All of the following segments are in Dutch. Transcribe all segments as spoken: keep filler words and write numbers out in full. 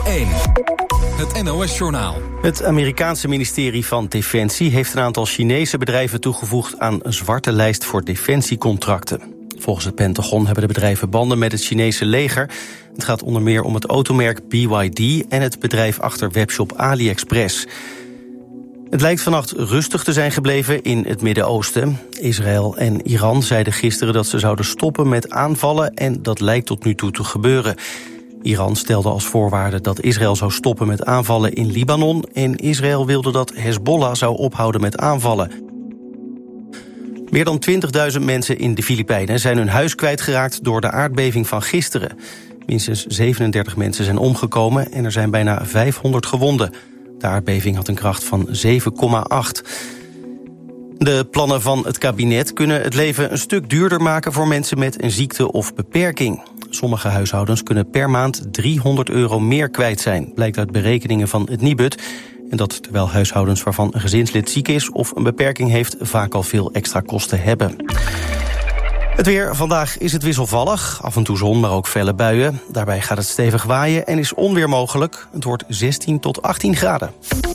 één. Het N O S-journaal. Het Amerikaanse ministerie van Defensie heeft een aantal Chinese bedrijven toegevoegd aan een zwarte lijst voor defensiecontracten. Volgens het Pentagon hebben de bedrijven banden met het Chinese leger. Het gaat onder meer om het automerk B Y D en het bedrijf achter webshop AliExpress. Het lijkt vannacht rustig te zijn gebleven in het Midden-Oosten. Israël en Iran zeiden gisteren dat ze zouden stoppen met aanvallen en dat lijkt tot nu toe te gebeuren. Iran stelde als voorwaarde dat Israël zou stoppen met aanvallen in Libanon en Israël wilde dat Hezbollah zou ophouden met aanvallen. Meer dan twintigduizend mensen in de Filipijnen zijn hun huis kwijtgeraakt door de aardbeving van gisteren. Minstens zevenendertig mensen zijn omgekomen en er zijn bijna vijfhonderd gewonden. De aardbeving had een kracht van zeven komma acht. De plannen van het kabinet kunnen het leven een stuk duurder maken voor mensen met een ziekte of beperking. Sommige huishoudens kunnen per maand driehonderd euro meer kwijt zijn, blijkt uit berekeningen van het Nibud. En dat terwijl huishoudens waarvan een gezinslid ziek is of een beperking heeft vaak al veel extra kosten hebben. Het weer. Vandaag is het wisselvallig. Af en toe zon, maar ook felle buien. Daarbij gaat het stevig waaien en is onweer mogelijk. Het wordt zestien tot achttien graden.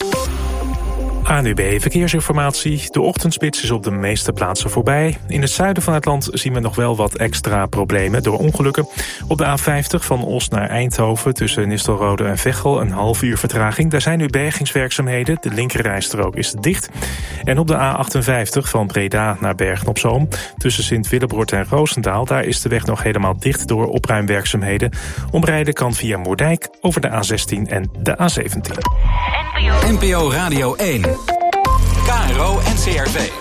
A N U B Verkeersinformatie. De ochtendspits is op de meeste plaatsen voorbij. In het zuiden van het land zien we nog wel wat extra problemen door ongelukken. Op de A vijftig van Os naar Eindhoven tussen Nistelrode en Veghel een half uur vertraging. Daar zijn nu bergingswerkzaamheden. De linkerrijstrook is dicht. En op de A achtenvijftig van Breda naar Bergen-op-Zoom tussen Sint-Willebroord en Roosendaal, daar is de weg nog helemaal dicht door opruimwerkzaamheden. Omrijden kan via Moerdijk over de A zestien en de A zeventien. N P O Radio één. K R O en C R V.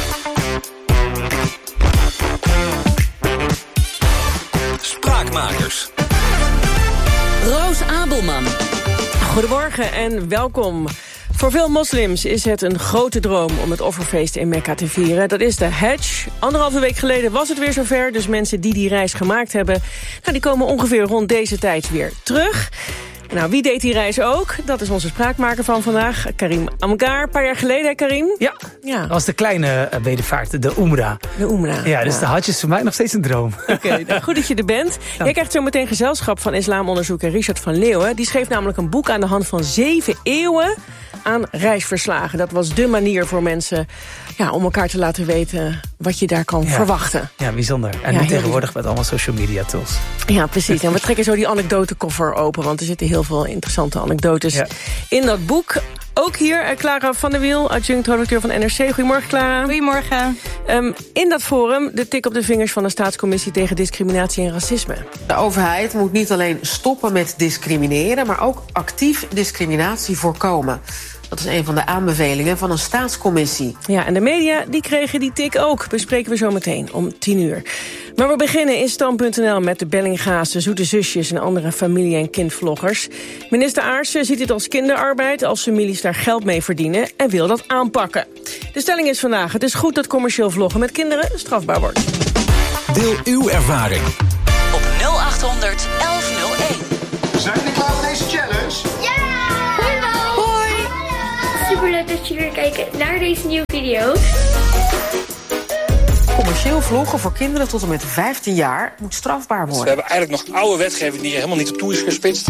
Spraakmakers. Roos Abelman. Goedemorgen en welkom. Voor veel moslims is het een grote droom om het offerfeest in Mekka te vieren. Dat is de Hajj. Anderhalve week geleden was het weer zover, dus mensen die die reis gemaakt hebben, nou, die komen ongeveer rond deze tijd weer terug. Nou, wie deed die reis ook? Dat is onze spraakmaker van vandaag, Karim Amgar. Een paar jaar geleden, hè, Karim? Ja, ja. Dat was de kleine uh, wedervaart, de Umrah. De Umrah. Ja, dus ja. De Hajj is voor mij nog steeds een droom. Oké, okay, nou, goed dat je er bent. Ja. Jij krijgt zo meteen gezelschap van islamonderzoeker Richard van Leeuwen. Die schreef namelijk een boek aan de hand van zeven eeuwen aan reisverslagen. Dat was dé manier voor mensen, ja, om elkaar te laten weten wat je daar kan ja. verwachten. Ja, bijzonder. En ja, nu tegenwoordig bijzonder. met allemaal social media tools. Ja, precies. En we trekken zo die anekdotekoffer open, want er zitten heel veel interessante anekdotes ja. in dat boek. Ook hier uh, Clara van der Wiel, adjunct-redacteur van N R C. Goedemorgen, Clara. Goedemorgen. Um, in dat forum de tik op de vingers van de Staatscommissie tegen Discriminatie en Racisme. De overheid moet niet alleen stoppen met discrimineren, maar ook actief discriminatie voorkomen. Dat is een van de aanbevelingen van een staatscommissie. Ja, en de media die kregen die tik ook. Bespreken we zo meteen om tien uur. Maar we beginnen in stand punt n l met de Bellinga's, de Zoete Zusjes en andere familie- en kindvloggers. Minister Aartsen ziet dit als kinderarbeid als families daar geld mee verdienen en wil dat aanpakken. De stelling is vandaag: het is goed dat commercieel vloggen met kinderen strafbaar wordt. Deel uw ervaring op nul achthonderd elf nul één. Zijn jullie klaar voor deze challenge? Ja! Hoi! Superleuk dat jullie weer kijken naar deze nieuwe video. Commercieel vloggen voor kinderen tot en met vijftien jaar moet strafbaar worden. Dus we hebben eigenlijk nog oude wetgeving die helemaal niet op toe is gespitst.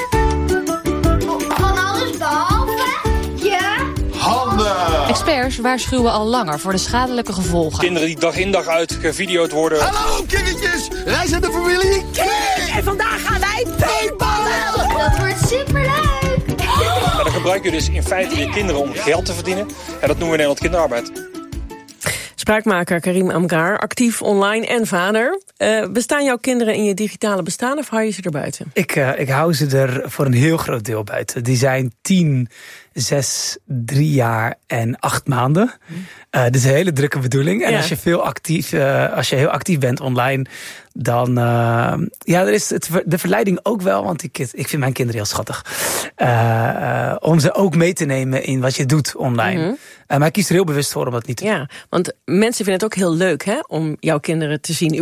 Van alles behalve je handen. Experts waarschuwen al langer voor de schadelijke gevolgen. Kinderen die dag in dag uit gevideo'd worden. Hallo kindertjes, wij zijn de familie Kik. En vandaag gaan wij paintballen. Dat wordt superleuk. Ja, dan gebruik je dus in feite je kinderen om geld te verdienen. En dat noemen we in Nederland kinderarbeid. Spraakmaker Karim Amgar, actief online en vader. Uh, bestaan jouw kinderen in je digitale bestaan of hou je ze er buiten? Ik, uh, ik hou ze er voor een heel groot deel buiten. Die zijn tien, zes, drie jaar en acht maanden. Uh, dit is een hele drukke bedoeling. En ja. als je veel actief, uh, als je heel actief bent online, dan uh, ja, er is het, de verleiding ook wel, want ik, ik vind mijn kinderen heel schattig. Uh, uh, om ze ook mee te nemen in wat je doet online. Mm-hmm. Uh, maar ik kies er heel bewust voor om dat niet te doen. Ja, want mensen vinden het ook heel leuk, hè, om jouw kinderen te zien. Überhaupt om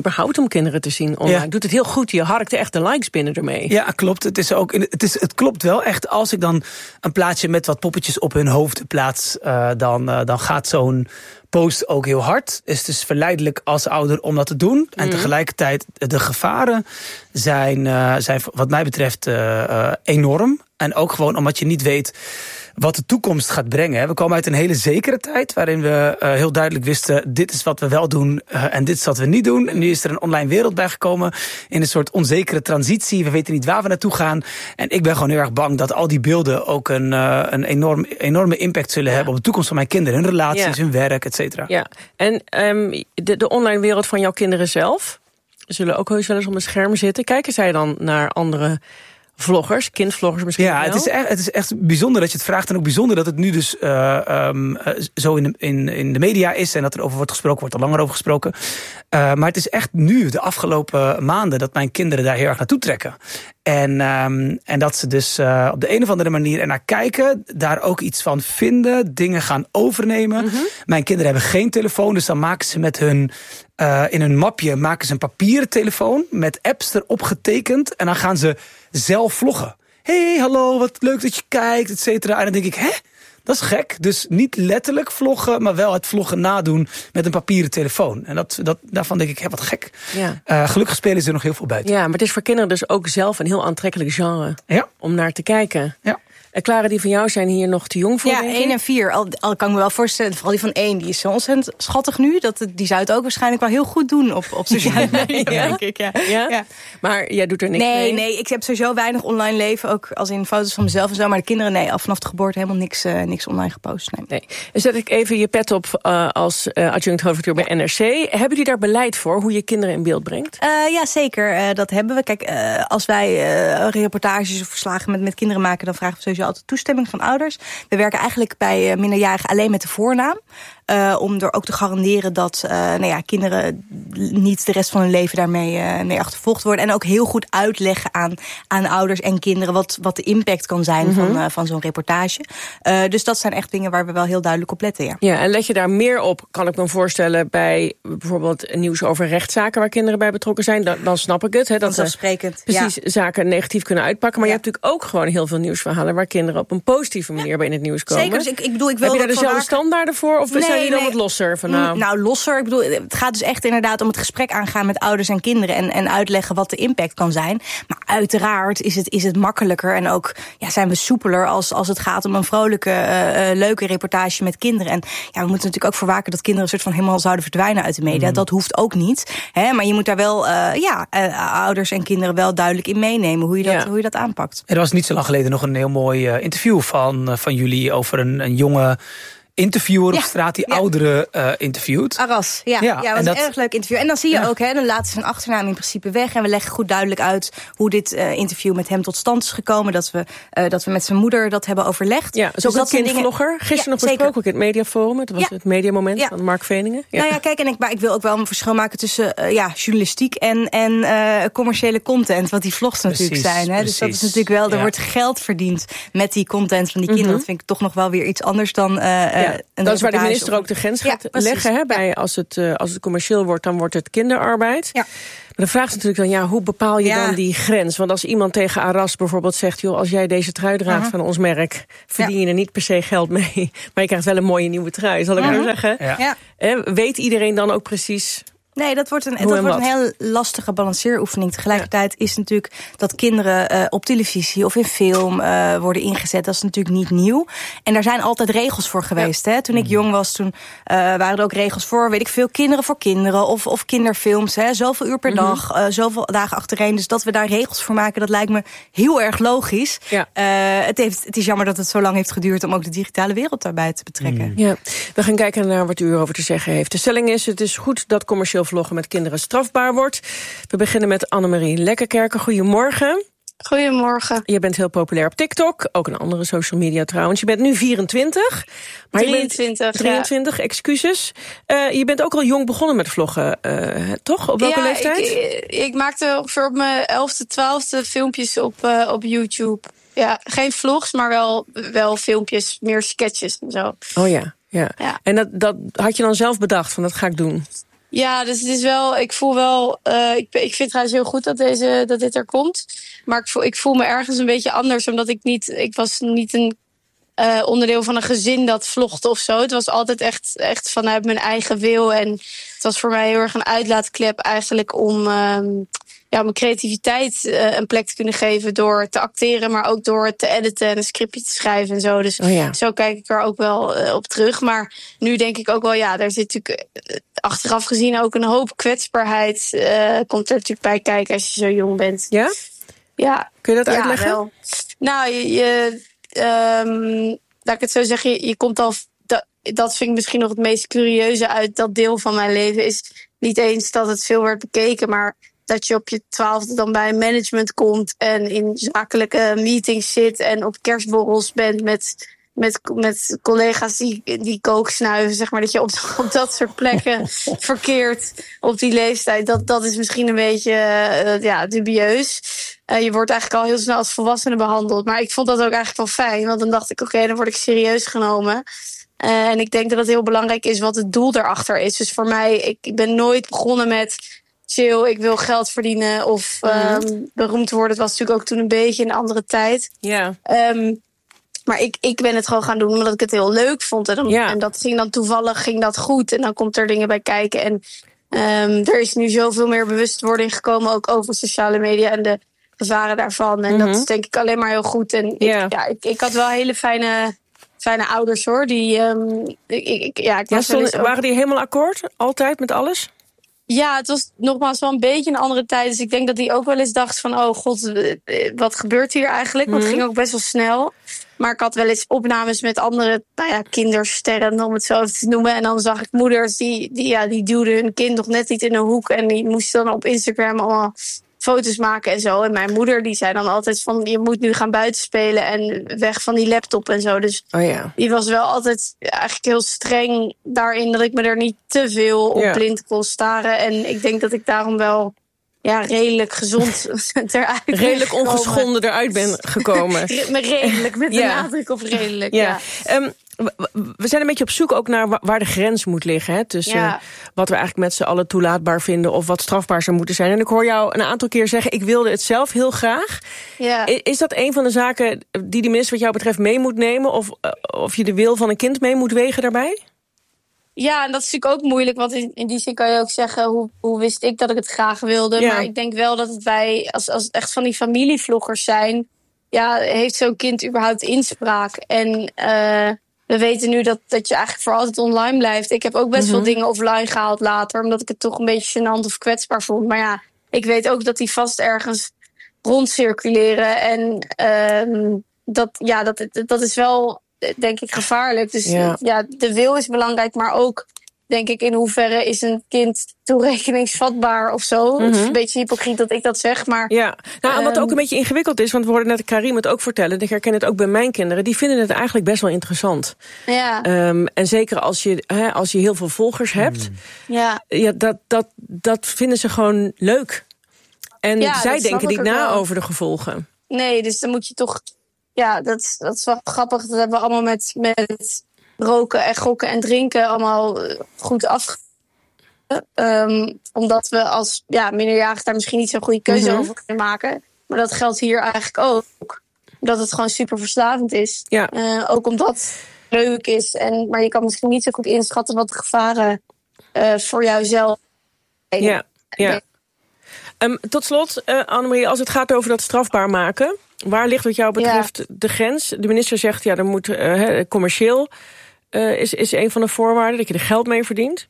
schoolkinderen te zien online. Ja. Doet het heel goed, je harkt echt de likes binnen ermee. Ja, klopt. Het, is ook, het, is, het klopt wel echt. Als ik dan een plaatje met wat poppetjes op hun hoofd plaats, Uh, dan, uh, dan gaat zo'n post ook heel hard. Is dus verleidelijk als ouder om dat te doen. En mm. tegelijkertijd, de gevaren zijn, uh, zijn wat mij betreft uh, uh, enorm. En ook gewoon omdat je niet weet wat de toekomst gaat brengen. We komen uit een hele zekere tijd, waarin we uh, heel duidelijk wisten, dit is wat we wel doen uh, en dit is wat we niet doen. En nu is er een online wereld bijgekomen in een soort onzekere transitie. We weten niet waar we naartoe gaan. En ik ben gewoon heel erg bang dat al die beelden ook een, uh, een enorm, enorme impact zullen ja. hebben op de toekomst van mijn kinderen. Hun relaties, ja. hun werk, et cetera. Ja. En um, de, de online wereld van jouw kinderen zelf zullen ook heus wel eens om een scherm zitten. Kijken zij dan naar andere vloggers, kindvloggers misschien ja, wel? Het is, echt, het is echt bijzonder dat je het vraagt. En ook bijzonder dat het nu dus uh, um, zo in de, in, in de media is. En dat er over wordt gesproken, wordt er langer over gesproken. Uh, maar het is echt nu, de afgelopen maanden, dat mijn kinderen daar heel erg naartoe trekken. En, um, en dat ze dus uh, op de een of andere manier ernaar kijken, daar ook iets van vinden, dingen gaan overnemen. Mm-hmm. Mijn kinderen hebben geen telefoon, dus dan maken ze met hun Uh, in hun mapje maken ze een papieren telefoon met apps erop getekend. En dan gaan ze zelf vloggen. Hey, hallo, wat leuk dat je kijkt, et cetera. En dan denk ik, hè? Dat is gek. Dus niet letterlijk vloggen, maar wel het vloggen nadoen met een papieren telefoon. En dat, dat, daarvan denk ik, hè, wat gek. Ja. Uh, gelukkig spelen ze er nog heel veel buiten. Ja, maar het is voor kinderen dus ook zelf een heel aantrekkelijk genre ja. om naar te kijken. Ja. En Clara, die van jou zijn hier nog te jong voor. Ja, één en vier. Al, al kan ik me wel voorstellen, vooral die van één, die is zo ontzettend schattig nu. Dat die zou het ook waarschijnlijk wel heel goed doen op, op sociale media, ja? denk ik. Ja. Ja? Ja. Maar jij doet er niks nee, mee? Nee, ik heb sowieso weinig online leven. Ook als in foto's van mezelf en zo. Maar de kinderen, nee, al vanaf de geboorte helemaal niks, uh, niks online gepost. Nee. nee. Dan zet ik even je pet op uh, als uh, adjunct hoofdredacteur bij N R C. Hebben jullie daar beleid voor, hoe je kinderen in beeld brengt? Uh, ja, zeker. Uh, dat hebben we. Kijk, uh, als wij uh, reportages of verslagen met, met kinderen maken, dan vragen we sowieso altijd toestemming van ouders. We werken eigenlijk bij minderjarigen alleen met de voornaam. Uh, om er ook te garanderen dat uh, nou ja, kinderen niet de rest van hun leven daarmee uh, mee achtervolgd worden. En ook heel goed uitleggen aan, aan ouders en kinderen wat, wat de impact kan zijn mm-hmm. van, uh, van zo'n reportage. Uh, dus dat zijn echt dingen waar we wel heel duidelijk op letten. Ja. Ja, en let je daar meer op, kan ik me voorstellen, bij bijvoorbeeld nieuws over rechtszaken waar kinderen bij betrokken zijn. Dan, dan snap ik het. Hè, dat Vanzelfsprekend. Precies ja. zaken negatief kunnen uitpakken. Maar ja. je hebt natuurlijk ook gewoon heel veel nieuwsverhalen waar kinderen op een positieve manier ja. bij in het nieuws komen. Zeker, dus ik, ik bedoel, ik wil heb je daar dezelfde waar... standaarden voor? Of nee, zijn jullie dan nee. wat losser? Van, nou... nou, losser. Ik bedoel, het gaat dus echt inderdaad om het gesprek aangaan met ouders en kinderen. En, en uitleggen wat de impact kan zijn. Maar uiteraard is het, is het makkelijker. En ook ja, zijn we soepeler als, als het gaat om een vrolijke, uh, leuke reportage met kinderen. En ja, we moeten natuurlijk ook voor waken dat kinderen een soort van helemaal zouden verdwijnen uit de media. Mm. Dat hoeft ook niet. Hè? Maar je moet daar wel, uh, ja, uh, ouders en kinderen wel duidelijk in meenemen. Hoe je dat, ja. hoe je dat aanpakt. Er was niet zo lang geleden nog een heel mooi uh, interview van, uh, van jullie over een, een jonge interviewer ja, op straat die ja. ouderen uh, interviewt. Aras, ja. Ja, ja was dat... een erg leuk interview. En dan zie je ja. ook, hè, dan laten ze zijn achternaam in principe weg. En we leggen goed duidelijk uit hoe dit uh, interview met hem tot stand is gekomen. Dat we, uh, dat we met zijn moeder dat hebben overlegd. Ja, dus ook dat een kindvlogger. Gisteren ja, nog besproken ook in het mediaforum. Het was ja. het mediamoment ja. van Mark Veningen. Ja. Nou ja, kijk, en ik, maar ik wil ook wel een verschil maken tussen uh, ja, journalistiek en, en uh, commerciële content. Wat die vlogs precies, natuurlijk zijn. Hè. Dus dat is natuurlijk wel, er ja. wordt geld verdiend met die content van die kinderen. Mm-hmm. Dat vind ik toch nog wel weer iets anders dan uh, ja. een dat is waar de minister ook de grens gaat ja, leggen. Hè, bij, ja. als, het, uh, als het commercieel wordt, dan wordt het kinderarbeid. Ja. Maar de vraag is natuurlijk dan, ja, hoe bepaal je ja. dan die grens? Want als iemand tegen Aras bijvoorbeeld zegt, joh, als jij deze trui draagt uh-huh. van ons merk, verdien ja. je er niet per se geld mee. Maar je krijgt wel een mooie nieuwe trui, zal ik uh-huh. maar zeggen. Ja. Ja. Eh, weet iedereen dan ook precies... Nee, dat wordt een, dat wordt een heel lastige balanceeroefening. Tegelijkertijd is natuurlijk dat kinderen uh, op televisie of in film uh, worden ingezet. Dat is natuurlijk niet nieuw. En daar zijn altijd regels voor geweest. Ja. Hè? Toen ik jong was, toen uh, waren er ook regels voor, weet ik veel, kinderen voor kinderen of, of kinderfilms. Hè? Zoveel uur per mm-hmm. dag, uh, zoveel dagen achtereen. Dus dat we daar regels voor maken, dat lijkt me heel erg logisch. Ja. Uh, het, heeft, het is jammer dat het zo lang heeft geduurd om ook de digitale wereld daarbij te betrekken. Mm. Ja. We gaan kijken naar wat u erover te zeggen heeft. De stelling is, het is goed dat commercieel vloggen met kinderen strafbaar wordt. We beginnen met Annemarie Lekkerkerken. Goedemorgen. Goedemorgen. Je bent heel populair op TikTok, ook een andere social media trouwens. Je bent nu vierentwintig. Maar drieëntwintig, je bent drieëntwintig, ja. Excuses. Uh, je bent ook al jong begonnen met vloggen, uh, toch? Op welke ja, leeftijd? Ik, ik maakte ongeveer op mijn elfde, twaalfde filmpjes op, uh, op YouTube. Ja, geen vlogs, maar wel, wel filmpjes, meer sketches en zo. Oh ja, ja. ja. En dat, dat had je dan zelf bedacht, van dat ga ik doen? Ja, dus het is wel, ik voel wel, uh, ik, ik vind het trouwens heel goed dat, deze, dat dit er komt. Maar ik voel, ik voel me ergens een beetje anders, omdat ik niet, ik was niet een uh, onderdeel van een gezin dat vlogt of zo. Het was altijd echt, echt vanuit mijn eigen wil. En het was voor mij heel erg een uitlaatklep eigenlijk om um, ja, mijn creativiteit uh, een plek te kunnen geven door te acteren, maar ook door te editen en een scriptje te schrijven en zo. Dus oh ja. Zo kijk ik er ook wel uh, op terug. Maar nu denk ik ook wel, ja, daar zit natuurlijk uh, achteraf gezien ook een hoop kwetsbaarheid. Uh, komt er natuurlijk bij kijken als je zo jong bent. Ja? Ja. Kun je dat ja, uitleggen? Wel. Nou, je, je um, laat ik het zo zeggen, je, je komt al. Dat, dat vind ik misschien nog het meest curieuze uit dat deel van mijn leven. Is niet eens dat het veel werd bekeken, maar dat je op je twaalfde dan bij een management komt en in zakelijke meetings zit en op kerstborrels bent met, met, met collega's die, die kook snuiven, zeg maar. Dat je op, op dat soort plekken verkeert op die leeftijd. Dat, dat is misschien een beetje uh, ja, dubieus. Uh, je wordt eigenlijk al heel snel als volwassene behandeld. Maar ik vond dat ook eigenlijk wel fijn, want dan dacht ik, oké, okay, dan word ik serieus genomen. Uh, en ik denk dat het heel belangrijk is wat het doel daarachter is. Dus voor mij, ik, ik ben nooit begonnen met chill, ik wil geld verdienen of um, mm. beroemd worden. Het was natuurlijk ook toen een beetje een andere tijd. Ja. Yeah. Um, maar ik, ik ben het gewoon gaan doen omdat ik het heel leuk vond. En, dan, ja. en dat ging dan toevallig ging dat goed. En dan komt er dingen bij kijken. En um, er is nu zoveel meer bewustwording gekomen, ook over sociale media en de gevaren daarvan. En mm-hmm. dat is denk ik alleen maar heel goed. En ik, yeah. ja, ik, ik had wel hele fijne, fijne ouders hoor. Die, um, ik, ik, ja, ik was ja, stond, ook... Waren die helemaal akkoord? Altijd met alles? Ja, het was nogmaals wel een beetje een andere tijd. Dus ik denk dat hij ook wel eens dacht van, oh god, wat gebeurt hier eigenlijk? Want het ging ook best wel snel. Maar ik had wel eens opnames met andere nou ja, kindersterren, om het zo even te noemen. En dan zag ik moeders die, die, ja, die duwden hun kind nog net niet in een hoek. En die moesten dan op Instagram allemaal foto's maken en zo. En mijn moeder die zei dan altijd van, je moet nu gaan buitenspelen en weg van die laptop en zo. Dus oh ja. die was wel altijd eigenlijk heel streng daarin dat ik me er niet te veel op ja. blind kon staren. En ik denk dat ik daarom wel ja, redelijk gezond eruit redelijk ongeschonden eruit ben gekomen. redelijk, met de ja. nadruk op redelijk, ja. ja. Um, we zijn een beetje op zoek ook naar waar de grens moet liggen. Hè, tussen ja. wat we eigenlijk met z'n allen toelaatbaar vinden of wat strafbaar zou moeten zijn. En ik hoor jou een aantal keer zeggen, ik wilde het zelf heel graag. Ja. Is dat een van de zaken die de minister wat jou betreft mee moet nemen? Of, of je de wil van een kind mee moet wegen daarbij? Ja, en dat is natuurlijk ook moeilijk. Want in, in die zin kan je ook zeggen, hoe, hoe wist ik dat ik het graag wilde? Ja. Maar ik denk wel dat het bij, als, als het echt van die familievloggers zijn, ja, heeft zo'n kind überhaupt inspraak? En uh, we weten nu dat, dat je eigenlijk voor altijd online blijft. Ik heb ook best mm-hmm. veel dingen offline gehaald later, omdat ik het toch een beetje gênant of kwetsbaar vond. Maar ja, ik weet ook dat die vast ergens rondcirculeren. En um, dat, ja, dat, dat is wel, denk ik, gevaarlijk. Dus ja. ja, de wil is belangrijk, maar ook, denk ik, in hoeverre is een kind toerekeningsvatbaar of zo. Mm-hmm. Het is een beetje hypocriet dat ik dat zeg, maar ja, nou, en wat ook een beetje ingewikkeld is, want we hoorden net Karim het ook vertellen, ik herken het ook bij mijn kinderen, die vinden het eigenlijk best wel interessant. Ja. Um, en zeker als je, hè, als je heel veel volgers hebt, mm. ja. Ja, dat, dat, dat vinden ze gewoon leuk. En ja, zij denken niet na wel. over de gevolgen. Nee, dus dan moet je toch, ja, dat, dat is wel grappig. Dat hebben we allemaal met, met roken en gokken en drinken allemaal goed af. Um, omdat we als ja, minderjarigen daar misschien niet zo'n goede keuze mm-hmm. over kunnen maken. Maar dat geldt hier eigenlijk ook. Dat het gewoon super verslavend is. Ja. Uh, ook omdat het leuk is. En, maar je kan misschien niet zo goed inschatten wat de gevaren uh, voor jouzelf zijn. Ja, ja. Um, tot slot, uh, Annemarie, als het gaat over dat strafbaar maken, waar ligt wat jou betreft ja. de grens? De minister zegt, ja, dan moet uh, commercieel uh, is, is een van de voorwaarden, dat je er geld mee verdient.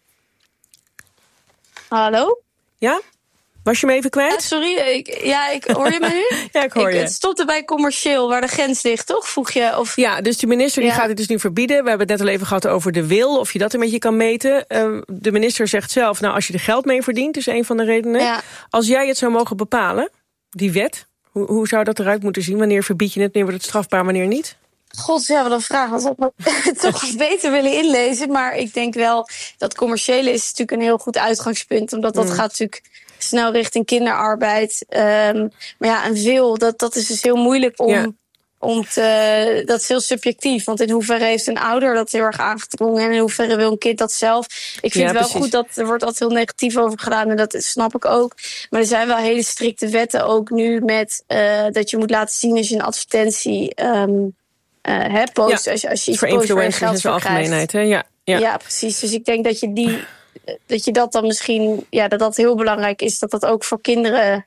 Hallo? Ja? Was je me even kwijt? Ja, sorry, ik, ja, ik, hoor je me nu? Ja, ik hoor ik, je. Het stopte bij commercieel, waar de grens ligt, toch? Vroeg je? Of... Ja, dus de minister die ja. gaat het dus nu verbieden. We hebben het net al even gehad over de wil, of je dat een beetje kan meten. Uh, de minister zegt zelf, nou, als je er geld mee verdient, is een van de redenen. Ja. Als jij het zou mogen bepalen, die wet, hoe, hoe zou dat eruit moeten zien? Wanneer verbied je het, wanneer wordt het strafbaar, wanneer niet? God, ja, wat een vraag. Dat had ik toch wat beter willen inlezen. Maar ik denk wel dat commerciële is natuurlijk een heel goed uitgangspunt. Omdat dat mm. gaat natuurlijk snel richting kinderarbeid. Um, maar ja, een wil, dat, dat is dus heel moeilijk om ja. Om te, dat is heel subjectief. Want in hoeverre heeft een ouder dat heel erg aangedrongen... en in hoeverre wil een kind dat zelf? Ik vind ja, het wel precies. goed dat er wordt altijd heel negatief over gedaan... en dat snap ik ook. Maar er zijn wel hele strikte wetten ook nu... met uh, dat je moet laten zien als je een advertentie um, uh, hebt, post. Ja, als je, als je iets voor influencers in zijn algemeenheid, hè? Ja, ja. ja, precies. Dus ik denk dat je die... dat je dat dan misschien... ja, dat dat heel belangrijk is... dat dat ook voor kinderen...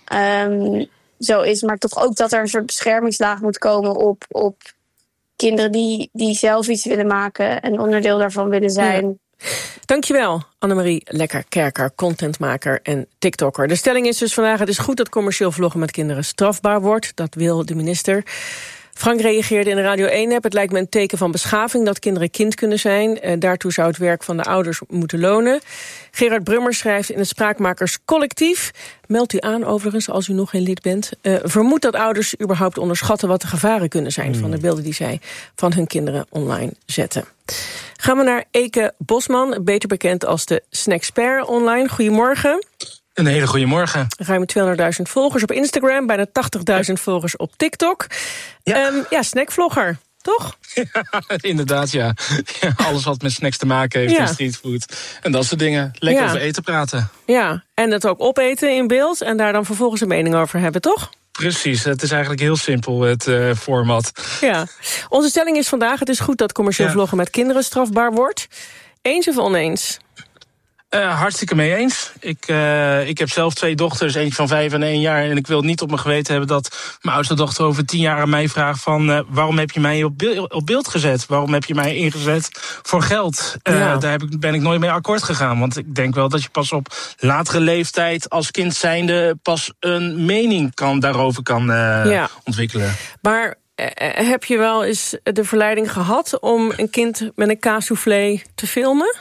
Um, zo is, maar toch ook dat er een soort beschermingslaag moet komen op, op kinderen die, die zelf iets willen maken en onderdeel daarvan willen zijn. Ja. Dankjewel, Annemarie Lekker-Kerker, contentmaker en tiktoker. De stelling is dus vandaag: het is goed dat commercieel vloggen met kinderen strafbaar wordt. Dat wil de minister. Frank reageerde in de Radio één-app. Het lijkt me een teken van beschaving dat kinderen kind kunnen zijn. Uh, daartoe zou het werk van de ouders moeten lonen. Gerard Brummer schrijft in het Spraakmakerscollectief. Meld u aan overigens als u nog geen lid bent. Uh, vermoed dat ouders überhaupt onderschatten wat de gevaren kunnen zijn... Hmm. van de beelden die zij van hun kinderen online zetten. Gaan we naar Eke Bosman, beter bekend als de Snackspert online. Goedemorgen. Een hele goede morgen. Ruim tweehonderdduizend volgers op Instagram, bijna tachtigduizend volgers op TikTok. Ja, um, ja snackvlogger, toch? Ja, inderdaad, ja. ja. Alles wat met snacks te maken heeft, ja. en streetfood en dat soort dingen. Lekker ja. over eten praten. Ja, en het ook opeten in beeld en daar dan vervolgens een mening over hebben, toch? Precies, het is eigenlijk heel simpel, het uh, format. Ja, onze stelling is vandaag: het is goed dat commercieel ja. vloggen met kinderen strafbaar wordt. Eens of oneens? Uh, hartstikke mee eens. Ik, uh, ik heb zelf twee dochters, eentje van vijf en één jaar. En ik wil niet op mijn geweten hebben dat mijn oudste dochter over tien jaar aan mij vraagt van... Uh, waarom heb je mij op beeld, op beeld gezet? Waarom heb je mij ingezet voor geld? Uh, ja. Daar heb ik, ben ik nooit mee akkoord gegaan. Want ik denk wel dat je pas op latere leeftijd als kind zijnde pas een mening kan, daarover kan uh, ja. ontwikkelen. Maar uh, heb je wel eens de verleiding gehad om een kind met een kaassoufflé te filmen?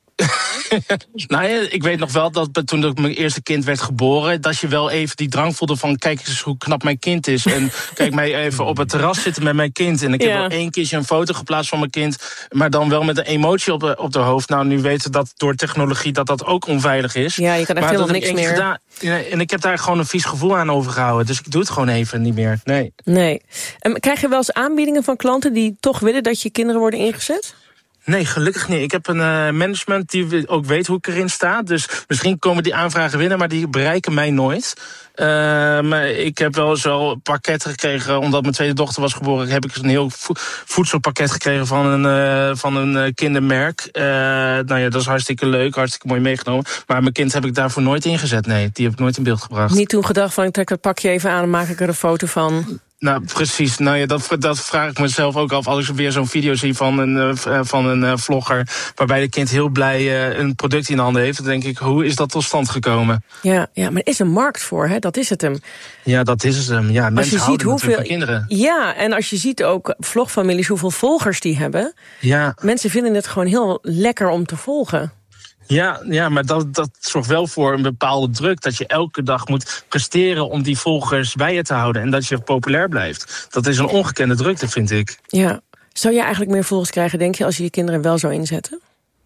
Nou ja, ik weet nog wel dat toen ik mijn eerste kind werd geboren... dat je wel even die drang voelde van... kijk eens hoe knap mijn kind is. En kijk mij even op het terras zitten met mijn kind. En ik ja. heb wel één keertje een foto geplaatst van mijn kind... maar dan wel met een emotie op de, op de hoofd. Nou, nu weten we dat door technologie dat dat ook onveilig is. Ja, je kan echt helemaal niks meer. Gedaan, en ik heb daar gewoon een vies gevoel aan overgehouden. Dus ik doe het gewoon even niet meer. Nee. Nee. Um, krijg je wel eens aanbiedingen van klanten die toch willen dat je kinderen worden ingezet? Nee, gelukkig niet. Ik heb een uh, management die ook weet hoe ik erin sta. Dus misschien komen die aanvragen binnen, maar die bereiken mij nooit. Uh, maar ik heb wel eens wel pakketten gekregen, omdat mijn tweede dochter was geboren. Heb ik een heel vo- voedselpakket gekregen van een, uh, van een uh, kindermerk. Uh, nou ja, dat is hartstikke leuk, hartstikke mooi meegenomen. Maar mijn kind heb ik daarvoor nooit ingezet. Nee, die heb ik nooit in beeld gebracht. Niet toen gedacht van, ik trek dat pakje even aan en maak ik er een foto van. Nou, precies. Nou ja, dat, dat vraag ik mezelf ook af als ik weer zo'n video zie van een, uh, van een uh, vlogger, waarbij de kind heel blij uh, een product in handen heeft. Dan denk ik, hoe is dat tot stand gekomen? Ja, ja, maar er is een markt voor, hè? Dat is het hem. Ja, dat is het hem. Ja, mensen als je ziet hoeveel van kinderen. Ja, en als je ziet ook vlogfamilies, hoeveel volgers die hebben. Ja. Mensen vinden het gewoon heel lekker om te volgen. Ja, ja, maar dat, dat zorgt wel voor een bepaalde druk. Dat je elke dag moet presteren om die volgers bij je te houden. En dat je populair blijft. Dat is een ongekende drukte, vind ik. Ja. Zou je eigenlijk meer volgers krijgen, denk je, als je je kinderen wel zou inzetten?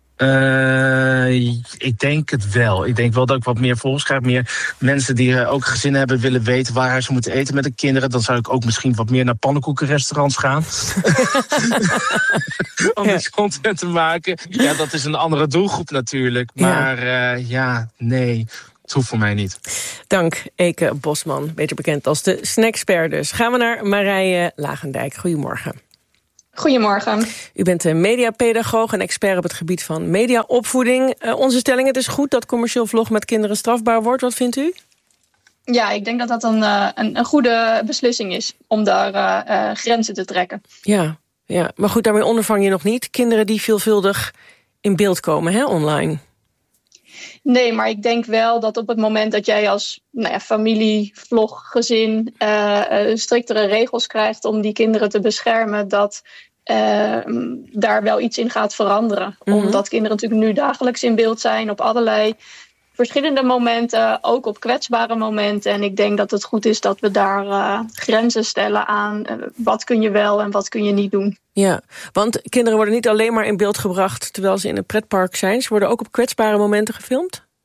Uh, ik denk het wel. Ik denk wel dat ik wat meer volgers krijg. Meer mensen die uh, ook gezinnen hebben willen weten waar ze moeten eten met de kinderen. Dan zou ik ook misschien wat meer naar pannenkoekenrestaurants gaan. Om ja. iets content te maken. Ja, dat is een andere doelgroep natuurlijk. Maar ja, uh, ja nee... Het hoeft voor mij niet. Dank, Eke Bosman, beter bekend als de Snackspert dus. Gaan we naar Marije Lagendijk. Goedemorgen. Goedemorgen. U bent een mediapedagoog en expert op het gebied van mediaopvoeding. Uh, onze stelling: het is goed dat commercieel vlog met kinderen strafbaar wordt. Wat vindt u? Ja, ik denk dat dat een, uh, een, een goede beslissing is om daar uh, uh, grenzen te trekken. Ja, ja, maar goed, daarmee ondervang je nog niet kinderen die veelvuldig in beeld komen, hè, online. Nee, maar ik denk wel dat op het moment dat jij als nou ja, familie, vlog, gezin uh, uh, striktere regels krijgt om die kinderen te beschermen, dat uh, daar wel iets in gaat veranderen. Mm-hmm. Omdat kinderen natuurlijk nu dagelijks in beeld zijn op allerlei verschillende momenten, ook op kwetsbare momenten. En ik denk dat het goed is dat we daar uh, grenzen stellen aan uh, wat kun je wel en wat kun je niet doen. Ja, want kinderen worden niet alleen maar in beeld gebracht terwijl ze in een pretpark zijn. Ze worden ook op kwetsbare momenten gefilmd?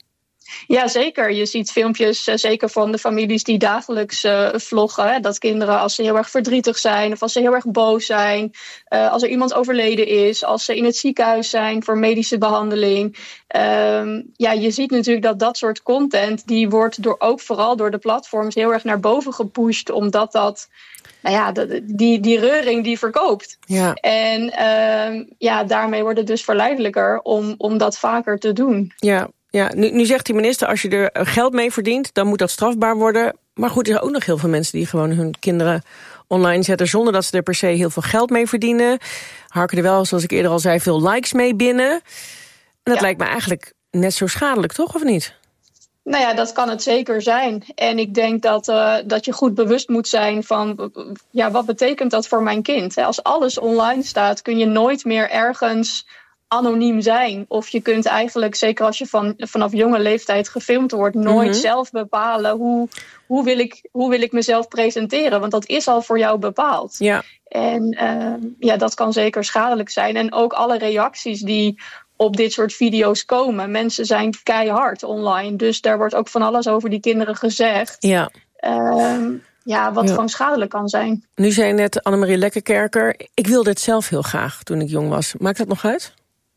Ja, zeker. Je ziet filmpjes, uh, zeker van de families die dagelijks uh, vloggen. Hè, dat kinderen, als ze heel erg verdrietig zijn of als ze heel erg boos zijn, uh, als er iemand overleden is, als ze in het ziekenhuis zijn voor medische behandeling. Um, ja, je ziet natuurlijk dat dat soort content, die wordt door, ook vooral door de platforms heel erg naar boven gepusht, omdat dat, nou ja, die, die reuring die verkoopt. Ja. En um, ja, daarmee wordt het dus verleidelijker om, om dat vaker te doen. Ja. Ja, nu, nu zegt die minister, als je er geld mee verdient, dan moet dat strafbaar worden. Maar goed, er zijn ook nog heel veel mensen die gewoon hun kinderen online zetten zonder dat ze er per se heel veel geld mee verdienen. Harken er wel, zoals ik eerder al zei, veel likes mee binnen. En dat ja. lijkt me eigenlijk net zo schadelijk, toch, of niet? Nou ja, dat kan het zeker zijn. En ik denk dat, uh, dat je goed bewust moet zijn van, ja, wat betekent dat voor mijn kind? Als alles online staat, kun je nooit meer ergens anoniem zijn. Of je kunt eigenlijk, zeker als je van, vanaf jonge leeftijd gefilmd wordt, nooit mm-hmm. zelf bepalen hoe, hoe, wil ik, hoe wil ik mezelf presenteren. Want dat is al voor jou bepaald. Ja. En uh, ja, dat kan zeker schadelijk zijn. En ook alle reacties die op dit soort video's komen. Mensen zijn keihard online. Dus daar wordt ook van alles over die kinderen gezegd. Ja. Uh, ja, wat ja. gewoon schadelijk kan zijn. Nu zei net Annemarie Lekkerkerker, ik wilde het zelf heel graag toen ik jong was. Maakt dat nog uit?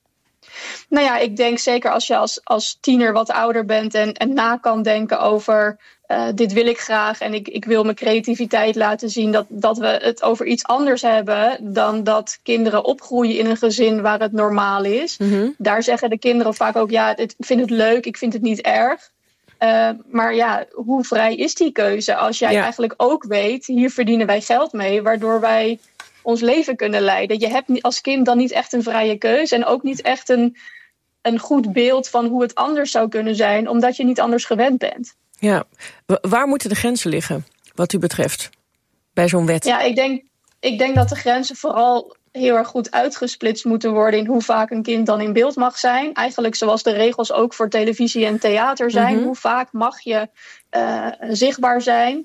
Nou ja, ik denk zeker als je als, als tiener wat ouder bent en, en na kan denken over uh, dit wil ik graag en ik, ik wil mijn creativiteit laten zien, dat, dat we het over iets anders hebben dan dat kinderen opgroeien in een gezin waar het normaal is. Mm-hmm. Daar zeggen de kinderen vaak ook, ja, ik vind het leuk, ik vind het niet erg. Uh, maar ja, hoe vrij is die keuze als jij ja. eigenlijk ook weet, hier verdienen wij geld mee, waardoor wij ons leven kunnen leiden. Je hebt als kind dan niet echt een vrije keuze en ook niet echt een, een goed beeld van hoe het anders zou kunnen zijn, omdat je niet anders gewend bent. Ja, waar moeten de grenzen liggen, wat u betreft, bij zo'n wet? Ja, ik denk, ik denk dat de grenzen vooral heel erg goed uitgesplitst moeten worden in hoe vaak een kind dan in beeld mag zijn. Eigenlijk zoals de regels ook voor televisie en theater zijn. Mm-hmm. Hoe vaak mag je uh, zichtbaar zijn?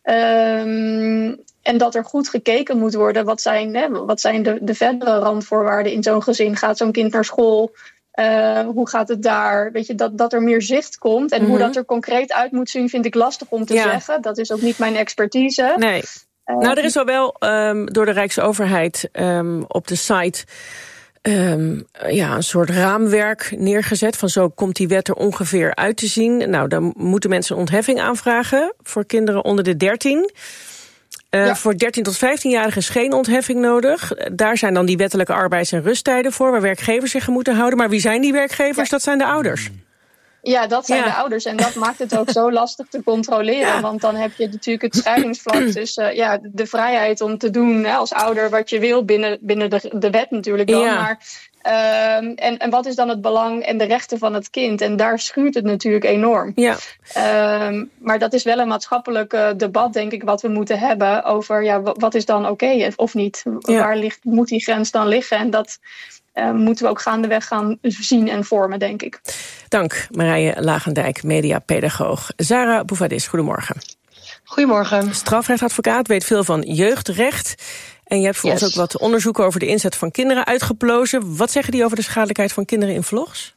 Um, en dat er goed gekeken moet worden. Wat zijn, hè, wat zijn de, de verdere randvoorwaarden in zo'n gezin? Gaat zo'n kind naar school? Uh, hoe gaat het daar? Weet je, dat, dat er meer zicht komt. En mm-hmm. hoe dat er concreet uit moet zien, vind ik lastig om te ja. zeggen. Dat is ook niet mijn expertise. Nee. Uh, nou, er is al wel um, door de Rijksoverheid um, op de site Um, ja, een soort raamwerk neergezet. Van zo komt die wet er ongeveer uit te zien. Nou, dan moeten mensen een ontheffing aanvragen voor kinderen onder de dertien. Uh, ja. Voor dertien tot vijftienjarigen is geen ontheffing nodig. Daar zijn dan die wettelijke arbeids- en rusttijden voor, waar werkgevers zich aan moeten houden. Maar wie zijn die werkgevers? Ja. Dat zijn de ouders. Ja, dat zijn ja. de ouders. En dat maakt het ook zo lastig te controleren. Ja. Want dan heb je natuurlijk het scheidingsvlak tussen ja, de vrijheid om te doen hè, als ouder wat je wil binnen, binnen de, de wet natuurlijk dan. Ja. Maar, um, en, en wat is dan het belang en de rechten van het kind? En daar schuurt het natuurlijk enorm. Ja. Um, maar dat is wel een maatschappelijk uh, debat, denk ik, wat we moeten hebben over ja, wat is dan oké okay of niet? Ja. Waar ligt, moet die grens dan liggen? En dat Uh, moeten we ook gaandeweg gaan zien en vormen, denk ik. Dank, Marije Lagendijk, mediapedagoog. Zara Bouvadis, goedemorgen. Goedemorgen. Strafrechtadvocaat, weet veel van jeugdrecht. En je hebt voor yes. ons ook wat onderzoeken over de inzet van kinderen uitgeplozen. Wat zeggen die over de schadelijkheid van kinderen in vlogs?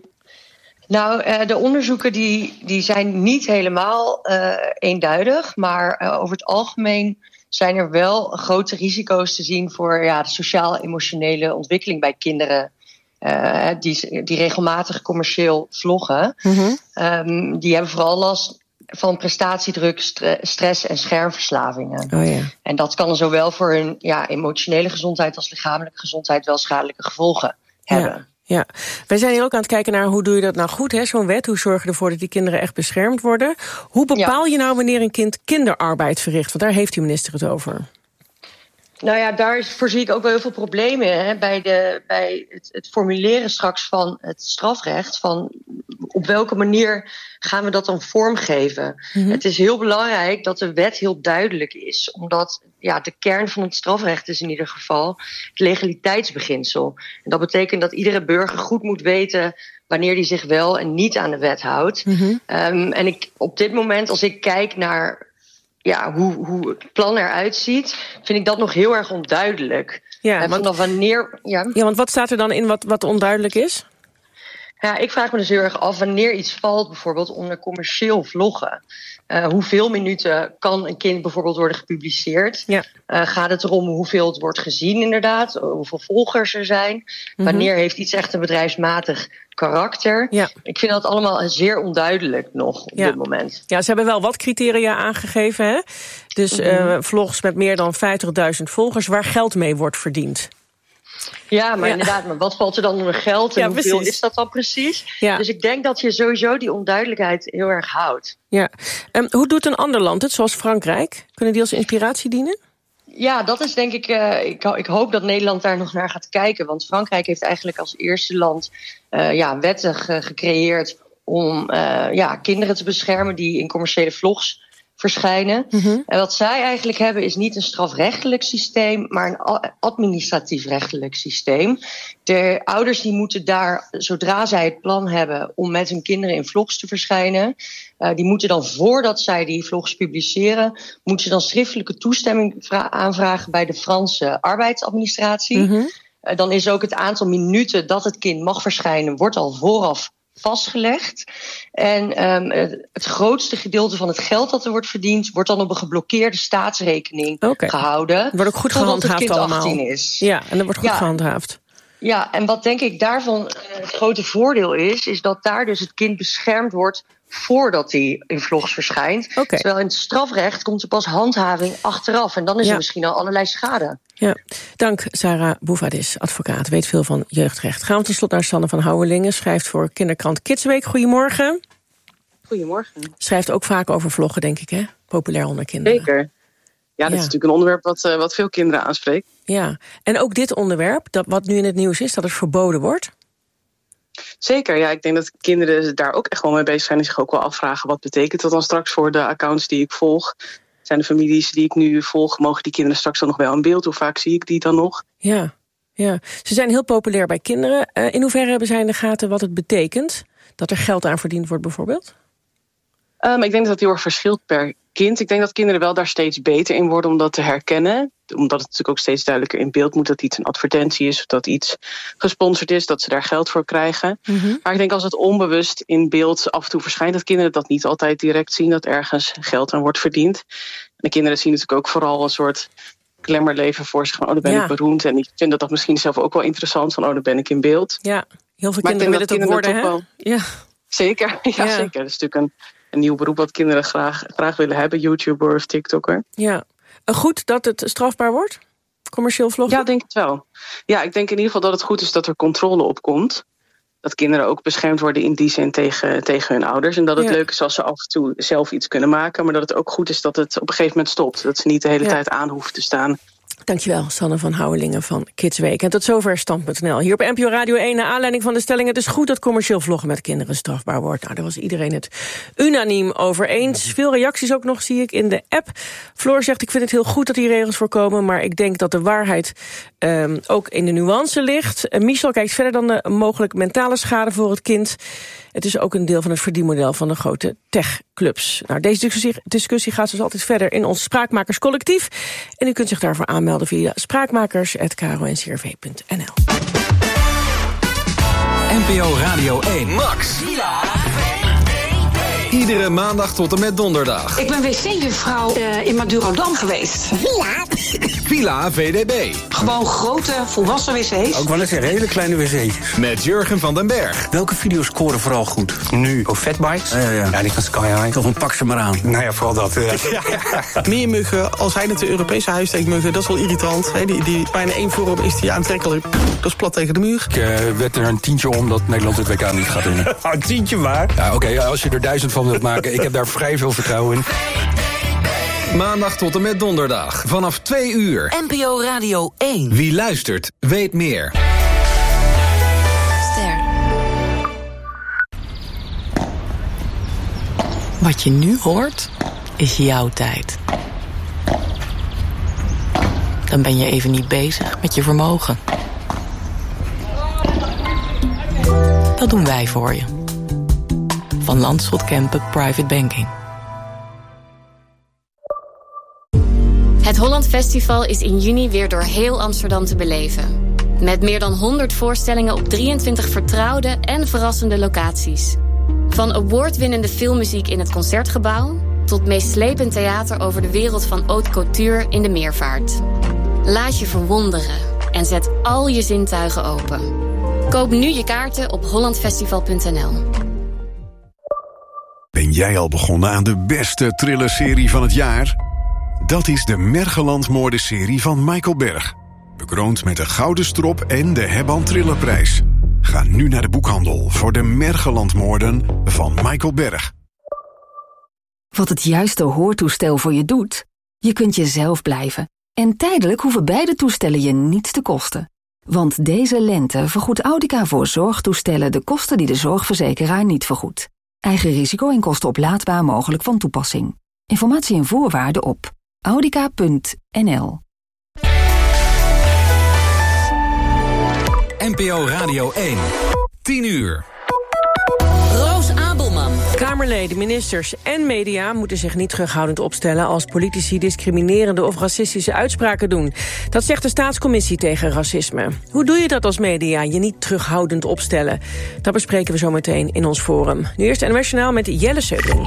Nou, uh, de onderzoeken die, die zijn niet helemaal uh, eenduidig. Maar uh, over het algemeen zijn er wel grote risico's te zien voor ja, de sociaal-emotionele ontwikkeling bij kinderen uh, die, die regelmatig commercieel vloggen. Mm-hmm. Um, die hebben vooral last van prestatiedruk, stre- stress en schermverslavingen. Oh, yeah. En dat kan zowel voor hun ja, emotionele gezondheid als lichamelijke gezondheid wel schadelijke gevolgen hebben. Ja. Ja, wij zijn hier ook aan het kijken naar hoe doe je dat nou goed, hè, zo'n wet. Hoe zorg je ervoor dat die kinderen echt beschermd worden? Hoe bepaal ja. je nou wanneer een kind kinderarbeid verricht? Want daar heeft die minister het over. Nou ja, daar voorzie ik ook wel heel veel problemen hè, bij, de, bij het, het formuleren straks van het strafrecht. Van op welke manier gaan we dat dan vormgeven? Mm-hmm. Het is heel belangrijk dat de wet heel duidelijk is. Omdat ja, de kern van het strafrecht is in ieder geval het legaliteitsbeginsel. En dat betekent dat iedere burger goed moet weten wanneer die zich wel en niet aan de wet houdt. Mm-hmm. Um, en ik, op dit moment, als ik kijk naar ja, hoe, hoe het plan eruit ziet, vind ik dat nog heel erg onduidelijk. Ja, uh, vanaf wanneer, ja. ja, want wat staat er dan in wat, wat onduidelijk is? Ja, ik vraag me dus heel erg af wanneer iets valt bijvoorbeeld onder commercieel vloggen. Uh, hoeveel minuten kan een kind bijvoorbeeld worden gepubliceerd? Ja. Uh, gaat het erom hoeveel het wordt gezien inderdaad? Hoeveel volgers er zijn? Mm-hmm. Wanneer heeft iets echt een bedrijfsmatig karakter? Ja. Ik vind dat allemaal zeer onduidelijk nog op ja. dit moment. Ja, ze hebben wel wat criteria aangegeven. Hè? Dus mm-hmm. uh, vlogs met meer dan vijftigduizend volgers waar geld mee wordt verdiend. Ja, maar ja. inderdaad, maar wat valt er dan onder geld en ja, hoeveel precies. is dat dan precies? Ja. Dus ik denk dat je sowieso die onduidelijkheid heel erg houdt. Ja. Um, hoe doet een ander land het, zoals Frankrijk? Kunnen die als inspiratie dienen? Ja, dat is denk ik, uh, ik, ik hoop dat Nederland daar nog naar gaat kijken. Want Frankrijk heeft eigenlijk als eerste land uh, ja, wetten ge- gecreëerd om uh, ja, kinderen te beschermen die in commerciële vlogs verschijnen. Mm-hmm. En wat zij eigenlijk hebben is niet een strafrechtelijk systeem, maar een administratief-rechtelijk systeem. De ouders die moeten daar, zodra zij het plan hebben om met hun kinderen in vlogs te verschijnen, uh, die moeten dan voordat zij die vlogs publiceren, moeten ze dan schriftelijke toestemming vra- aanvragen bij de Franse arbeidsadministratie. Mm-hmm. Uh, dan is ook het aantal minuten dat het kind mag verschijnen, wordt al vooraf vastgelegd. En um, het grootste gedeelte van het geld dat er wordt verdiend wordt dan op een geblokkeerde staatsrekening okay. gehouden. Wordt ook goed gehandhaafd het kind allemaal. achttien is. Ja, en dat wordt goed ja. gehandhaafd. Ja, en wat denk ik daarvan uh, het grote voordeel is, is dat daar dus het kind beschermd wordt voordat hij in vlogs verschijnt. Okay. Terwijl in het strafrecht komt er pas handhaving achteraf. En dan is ja. er misschien al allerlei schade. Ja, dank Sarah Bouvadis, advocaat, weet veel van jeugdrecht. Gaan we tot slot naar Sanne van Houwelingen, schrijft voor kinderkrant Kidsweek. Goedemorgen. Goedemorgen. Schrijft ook vaak over vloggen, denk ik, hè? Populair onder kinderen. Zeker. Ja, dat ja. is natuurlijk een onderwerp wat, uh, wat veel kinderen aanspreekt. Ja, en ook dit onderwerp, dat wat nu in het nieuws is, dat het verboden wordt. Zeker, ja. Ik denk dat kinderen daar ook echt wel mee bezig zijn en zich ook wel afvragen wat betekent dat dan straks voor de accounts die ik volg. Zijn de families die ik nu volg, mogen die kinderen straks dan nog wel in beeld? Hoe vaak zie ik die dan nog? Ja, ja. Ze zijn heel populair bij kinderen. Uh, in hoeverre hebben zij in de gaten wat het betekent? Dat er geld aan verdiend wordt bijvoorbeeld? Um, ik denk dat dat heel erg verschilt per kind. Ik denk dat kinderen wel daar steeds beter in worden om dat te herkennen. Omdat het natuurlijk ook steeds duidelijker in beeld moet dat iets een advertentie is, of dat iets gesponsord is, dat ze daar geld voor krijgen. Mm-hmm. Maar ik denk als het onbewust in beeld af en toe verschijnt, dat kinderen dat niet altijd direct zien, dat ergens geld aan wordt verdiend. En de kinderen zien natuurlijk ook vooral een soort glamourleven voor zich van, oh, dan ben ja. ik beroemd. En ik vind dat dat misschien zelf ook wel interessant, van, oh, dan ben ik in beeld. Ja, heel veel maar kinderen willen het ook worden, hè? Wel... Ja. Zeker, ja, ja, zeker. Dat is natuurlijk een, een nieuw beroep wat kinderen graag, graag willen hebben, YouTuber of TikToker. Ja. Goed dat het strafbaar wordt? Commercieel vloggen? Ja, denk het wel. Ja, ik denk in ieder geval dat het goed is dat er controle op komt. Dat kinderen ook beschermd worden in die zin tegen, tegen hun ouders. En dat het ja. leuk is als ze af en toe zelf iets kunnen maken. Maar dat het ook goed is dat het op een gegeven moment stopt. Dat ze niet de hele ja. tijd aan hoeven te staan. Dankjewel, Sanne van Houwelingen van Kidsweek. En tot zover stand punt n l. Hier op N P O Radio één, naar aanleiding van de stelling: het is goed dat commercieel vloggen met kinderen strafbaar wordt. Nou, daar was iedereen het unaniem over eens. Veel reacties ook nog, zie ik, in de app. Floor zegt, ik vind het heel goed dat die regels voorkomen, maar ik denk dat de waarheid um, ook in de nuance ligt. Uh, Michel kijkt verder dan de mogelijk mentale schade voor het kind. Het is ook een deel van het verdienmodel van de grote techclubs. Nou, deze discussie, discussie gaat zoals altijd verder in ons Spraakmakerscollectief. En u kunt zich daarvoor aanmelden via spraakmakers punt k r o n c r v punt n l. N P O Radio één. Max. Iedere maandag tot en met donderdag. Ik ben wc-juffrouw uh, in Madurodam geweest. Villa. Villa V D B. Gewoon grote, volwassen wc's. Ook wel eens een hele kleine wc's. Met Jurgen van den Berg. Welke video's scoren vooral goed? Nu. Oh, fatbikes? Ja, ja, ja. ja, die gaan sky high. Toch een pak ze maar aan. Nou ja, vooral dat. Ja. Meer muggen, al zijn het de Europese huissteekmuggen, dat is wel irritant. He, die, die bijna één vorm is die aantrekkelijk. Dat is plat tegen de muur. Ik uh, wed er een tientje om dat Nederland het W K niet gaat winnen. Een tientje maar. Ja, oké, okay, als je er duizend van wilt maken. Ik heb daar vrij veel vertrouwen in. Maandag tot en met donderdag. Vanaf twee uur. N P O Radio één. Wie luistert, weet meer. Ster. Wat je nu hoort, is jouw tijd. Dan ben je even niet bezig met je vermogen. Dat doen wij voor je. Van Landschot Kempen Private Banking. Het Holland Festival is in juni weer door heel Amsterdam te beleven. Met meer dan honderd voorstellingen op drieëntwintig vertrouwde en verrassende locaties. Van awardwinnende filmmuziek in het Concertgebouw tot meeslepend theater over de wereld van haute couture in de Meervaart. Laat je verwonderen en zet al je zintuigen open. Koop nu je kaarten op hollandfestival punt n l. Ben jij al begonnen aan de beste thrillerserie van het jaar? Dat is de Mergeland-moordenserie van Michael Berg. Bekroond met de Gouden Strop en de Hebban Thrillerprijs. Ga nu naar de boekhandel voor de Mergeland-moorden van Michael Berg. Wat het juiste hoortoestel voor je doet? Je kunt jezelf blijven. En tijdelijk hoeven beide toestellen je niets te kosten. Want deze lente vergoedt Audica voor zorgtoestellen de kosten die de zorgverzekeraar niet vergoedt. Eigen risico en kosten oplaadbaar mogelijk van toepassing. Informatie en voorwaarden op audica punt n l. N P O Radio één. tien uur. Roos Abelman. Kamerleden, ministers en media moeten zich niet terughoudend opstellen als politici discriminerende of racistische uitspraken doen. Dat zegt de Staatscommissie tegen Racisme. Hoe doe je dat als media, je niet terughoudend opstellen? Dat bespreken we zo meteen in ons forum. Nu eerst N O S Journaal met Jelle Seubring.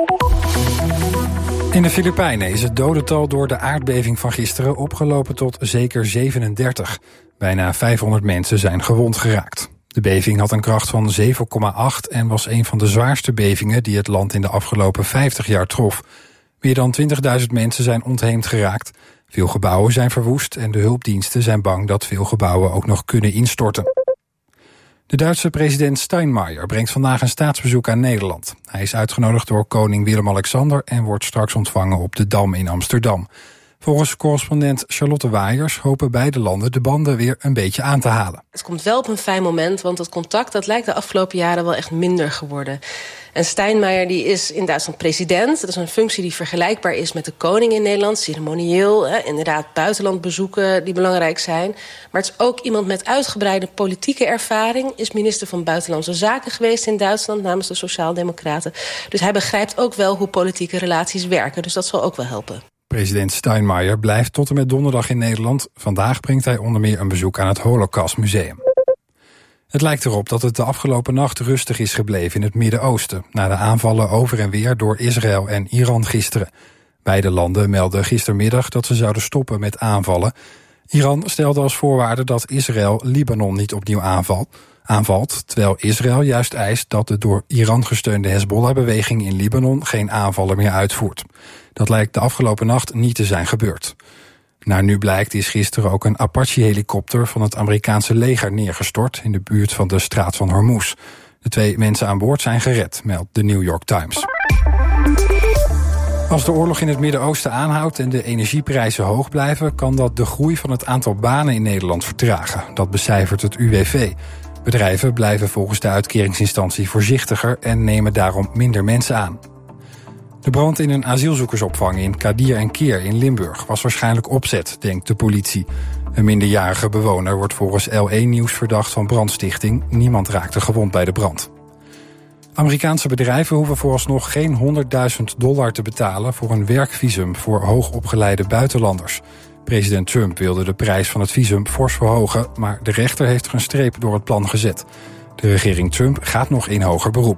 In de Filipijnen is het dodental door de aardbeving van gisteren opgelopen tot zeker zevenendertig. Bijna vijfhonderd mensen zijn gewond geraakt. De beving had een kracht van zeven komma acht en was een van de zwaarste bevingen die het land in de afgelopen vijftig jaar trof. Meer dan twintigduizend mensen zijn ontheemd geraakt. Veel gebouwen zijn verwoest en de hulpdiensten zijn bang dat veel gebouwen ook nog kunnen instorten. De Duitse president Steinmeier brengt vandaag een staatsbezoek aan Nederland. Hij is uitgenodigd door koning Willem-Alexander en wordt straks ontvangen op de Dam in Amsterdam. Volgens correspondent Charlotte Waaiers hopen beide landen de banden weer een beetje aan te halen. Het komt wel op een fijn moment, want het contact dat lijkt de afgelopen jaren wel echt minder geworden. En Steinmeier die is in Duitsland president. Dat is een functie die vergelijkbaar is met de koning in Nederland. Ceremonieel, hè, inderdaad buitenlandbezoeken die belangrijk zijn. Maar het is ook iemand met uitgebreide politieke ervaring. Is minister van Buitenlandse Zaken geweest in Duitsland namens de Sociaaldemocraten. Dus hij begrijpt ook wel hoe politieke relaties werken. Dus dat zal ook wel helpen. President Steinmeier blijft tot en met donderdag in Nederland. Vandaag brengt hij onder meer een bezoek aan het Holocaustmuseum. Het lijkt erop dat het de afgelopen nacht rustig is gebleven in het Midden-Oosten, na de aanvallen over en weer door Israël en Iran gisteren. Beide landen meldden gistermiddag dat ze zouden stoppen met aanvallen. Iran stelde als voorwaarde dat Israël Libanon niet opnieuw aanvalt, aanvalt terwijl Israël juist eist dat de door Iran gesteunde Hezbollah-beweging in Libanon geen aanvallen meer uitvoert. Dat lijkt de afgelopen nacht niet te zijn gebeurd. Naar nu blijkt is gisteren ook een Apache-helikopter van het Amerikaanse leger neergestort in de buurt van de straat van Hormuz. De twee mensen aan boord zijn gered, meldt de New York Times. Als de oorlog in het Midden-Oosten aanhoudt en de energieprijzen hoog blijven, kan dat de groei van het aantal banen in Nederland vertragen. Dat becijfert het U W V. Bedrijven blijven volgens de uitkeringsinstantie voorzichtiger en nemen daarom minder mensen aan. De brand in een asielzoekersopvang in Kadir en Keer in Limburg was waarschijnlijk opzet, denkt de politie. Een minderjarige bewoner wordt volgens L één Nieuws verdacht van brandstichting. Niemand raakte gewond bij de brand. Amerikaanse bedrijven hoeven vooralsnog geen honderdduizend dollar te betalen voor een werkvisum voor hoogopgeleide buitenlanders. President Trump wilde de prijs van het visum fors verhogen, maar de rechter heeft er een streep door het plan gezet. De regering Trump gaat nog in hoger beroep.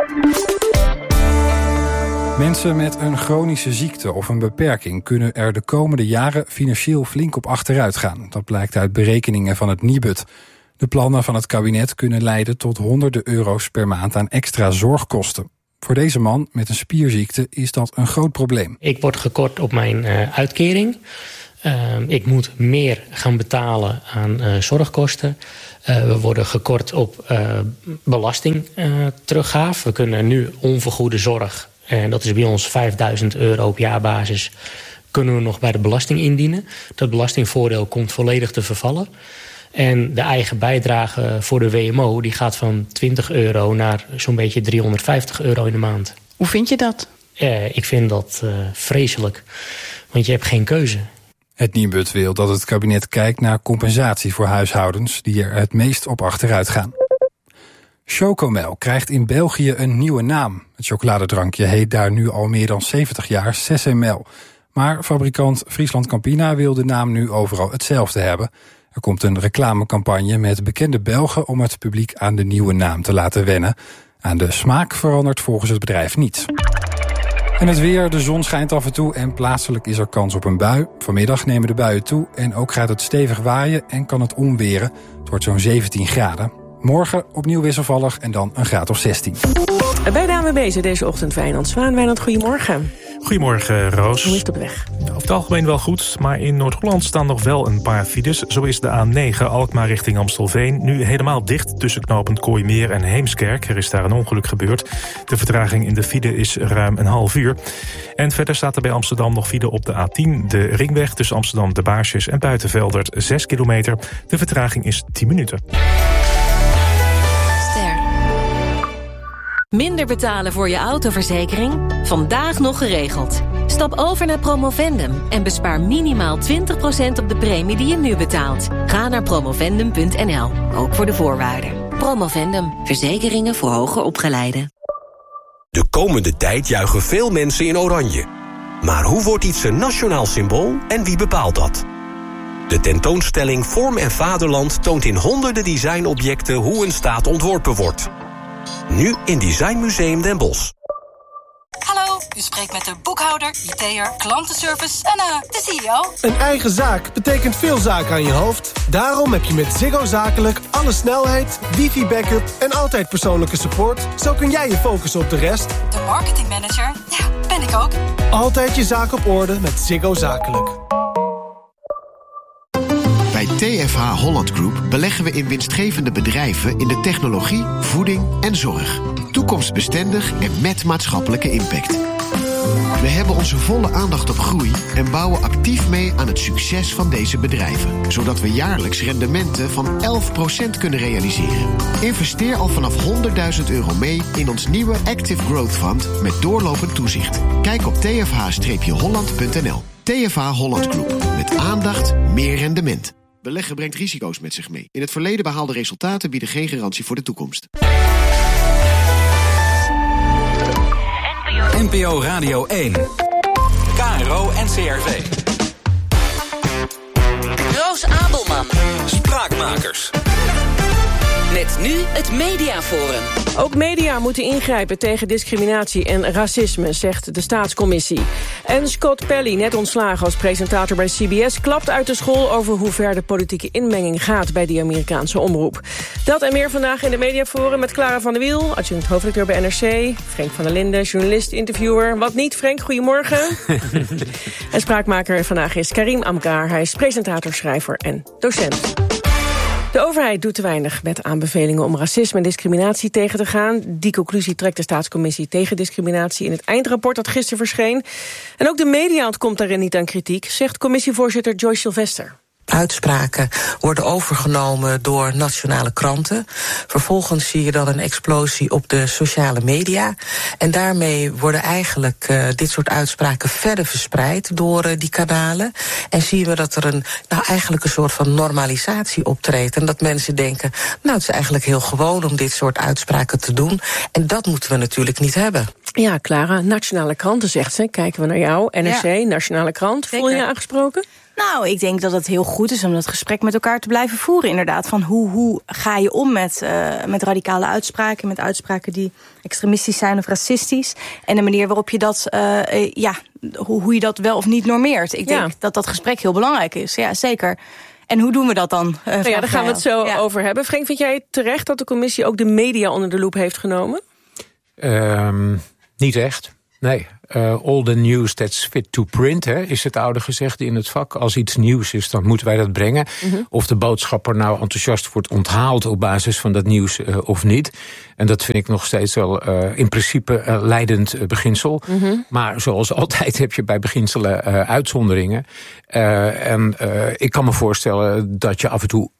Mensen met een chronische ziekte of een beperking kunnen er de komende jaren financieel flink op achteruit gaan. Dat blijkt uit berekeningen van het Nibud. De plannen van het kabinet kunnen leiden tot honderden euro's per maand aan extra zorgkosten. Voor deze man met een spierziekte is dat een groot probleem. Ik word gekort op mijn uh, uitkering. Uh, ik moet meer gaan betalen aan uh, zorgkosten. Uh, we worden gekort op uh, belasting uh, teruggaaf. We kunnen nu onvergoede zorg, en dat is bij ons vijfduizend euro op jaarbasis, kunnen we nog bij de belasting indienen. Dat belastingvoordeel komt volledig te vervallen. En de eigen bijdrage voor de W M O die gaat van twintig euro naar zo'n beetje driehonderdvijftig euro in de maand. Hoe vind je dat? Uh, ik vind dat uh, vreselijk, want je hebt geen keuze. Het Nibud wil dat het kabinet kijkt naar compensatie voor huishoudens die er het meest op achteruit gaan. Chocomel krijgt in België een nieuwe naam. Het chocoladedrankje heet daar nu al meer dan zeventig jaar Sessemel. Maar fabrikant Friesland Campina wil de naam nu overal hetzelfde hebben. Er komt een reclamecampagne met bekende Belgen om het publiek aan de nieuwe naam te laten wennen. Aan de smaak verandert volgens het bedrijf niets. En het weer, de zon schijnt af en toe en plaatselijk is er kans op een bui. Vanmiddag nemen de buien toe en ook gaat het stevig waaien en kan het onweren. Het wordt zo'n zeventien graden. Morgen opnieuw wisselvallig en dan een graad of zestien. Bij de A N W B deze ochtend Wijnand Zwaan. Wijnand, goedemorgen. Goedemorgen, Roos. Hoe is het op weg? Over het algemeen wel goed, maar in Noord-Holland staan nog wel een paar files. Zo is de A negen Alkmaar richting Amstelveen nu helemaal dicht tussen knooppunt Kooimeer en Heemskerk. Er is daar een ongeluk gebeurd. De vertraging in de file is ruim een half uur. En verder staat er bij Amsterdam nog file op de A tien. De ringweg tussen Amsterdam de Baarsjes en Buitenveldert zes kilometer. De vertraging is tien minuten. Minder betalen voor je autoverzekering? Vandaag nog geregeld. Stap over naar Promovendum en bespaar minimaal twintig procent op de premie die je nu betaalt. Ga naar promovendum punt n l, ook voor de voorwaarden. Promovendum, verzekeringen voor hoger opgeleiden. De komende tijd juichen veel mensen in oranje. Maar hoe wordt iets een nationaal symbool en wie bepaalt dat? De tentoonstelling Vorm en Vaderland toont in honderden designobjecten hoe een staat ontworpen wordt. Nu in Design Museum Den Bosch. Hallo, u spreekt met de boekhouder, I T'er, klantenservice en uh, de C E O. Een eigen zaak betekent veel zaken aan je hoofd. Daarom heb je met Ziggo Zakelijk alle snelheid, wifi-backup en altijd persoonlijke support. Zo kun jij je focussen op de rest. De marketingmanager, ja, ben ik ook. Altijd je zaak op orde met Ziggo Zakelijk. Bij T F H Holland Group beleggen we in winstgevende bedrijven in de technologie, voeding en zorg. Toekomstbestendig en met maatschappelijke impact. We hebben onze volle aandacht op groei en bouwen actief mee aan het succes van deze bedrijven. Zodat we jaarlijks rendementen van elf procent kunnen realiseren. Investeer al vanaf honderdduizend euro mee in ons nieuwe Active Growth Fund met doorlopend toezicht. Kijk op t f h holland punt n l. T F H Holland Group. Met aandacht meer rendement. Beleggen brengt risico's met zich mee. In het verleden behaalde resultaten bieden geen garantie voor de toekomst. N P O Radio één. K R O en C R V. Roos Abelman. Spraakmakers. Met nu het Mediaforum. Ook media moeten ingrijpen tegen discriminatie en racisme, zegt de Staatscommissie. En Scott Pelley, net ontslagen als presentator bij C B S... klapt uit de school over hoe ver de politieke inmenging gaat bij die Amerikaanse omroep. Dat en meer vandaag in de Mediaforum met Clara van der Wiel, adjunct hoofdredacteur bij N R C... Frank van der Linden, journalist, interviewer. Wat niet, Frank, goedemorgen. En spraakmaker vandaag is Karim Amkar. Hij is presentator, schrijver en docent. De overheid doet te weinig met aanbevelingen om racisme en discriminatie tegen te gaan. Die conclusie trekt de Staatscommissie tegen discriminatie in het eindrapport dat gisteren verscheen. En ook de media ontkomt daarin niet aan kritiek, zegt commissievoorzitter Joyce Sylvester. Uitspraken worden overgenomen door nationale kranten. Vervolgens zie je dan een explosie op de sociale media. En daarmee worden eigenlijk uh, dit soort uitspraken verder verspreid door uh, die kanalen. En zien we dat er een, nou eigenlijk een soort van normalisatie optreedt. En dat mensen denken, nou het is eigenlijk heel gewoon om dit soort uitspraken te doen. En dat moeten we natuurlijk niet hebben. Ja, Clara, nationale kranten zegt ze. Kijken we naar jou, N R C, ja. Nationale krant. Voel je je aangesproken? Nou, ik denk dat het heel goed is om dat gesprek met elkaar te blijven voeren, inderdaad. Van hoe, hoe ga je om met, uh, met radicale uitspraken, met uitspraken die extremistisch zijn of racistisch. En de manier waarop je dat, uh, uh, ja, hoe, hoe je dat wel of niet normeert. Ik denk ja. dat dat gesprek heel belangrijk is, ja, zeker. En hoe doen we dat dan? Uh, nou ja, daar gaan we het zo ja. over hebben. Frank, vind jij terecht dat de commissie ook de media onder de loep heeft genomen? Um, niet echt, nee. Uh, all the news that's fit to print, hè, is het oude gezegde in het vak. Als iets nieuws is, dan moeten wij dat brengen. Mm-hmm. Of de boodschapper nou enthousiast wordt onthaald op basis van dat nieuws uh, of niet. En dat vind ik nog steeds wel uh, in principe uh, leidend uh, beginsel. Mm-hmm. Maar zoals altijd heb je bij beginselen uh, uitzonderingen. Uh, en uh, ik kan me voorstellen dat je af en toe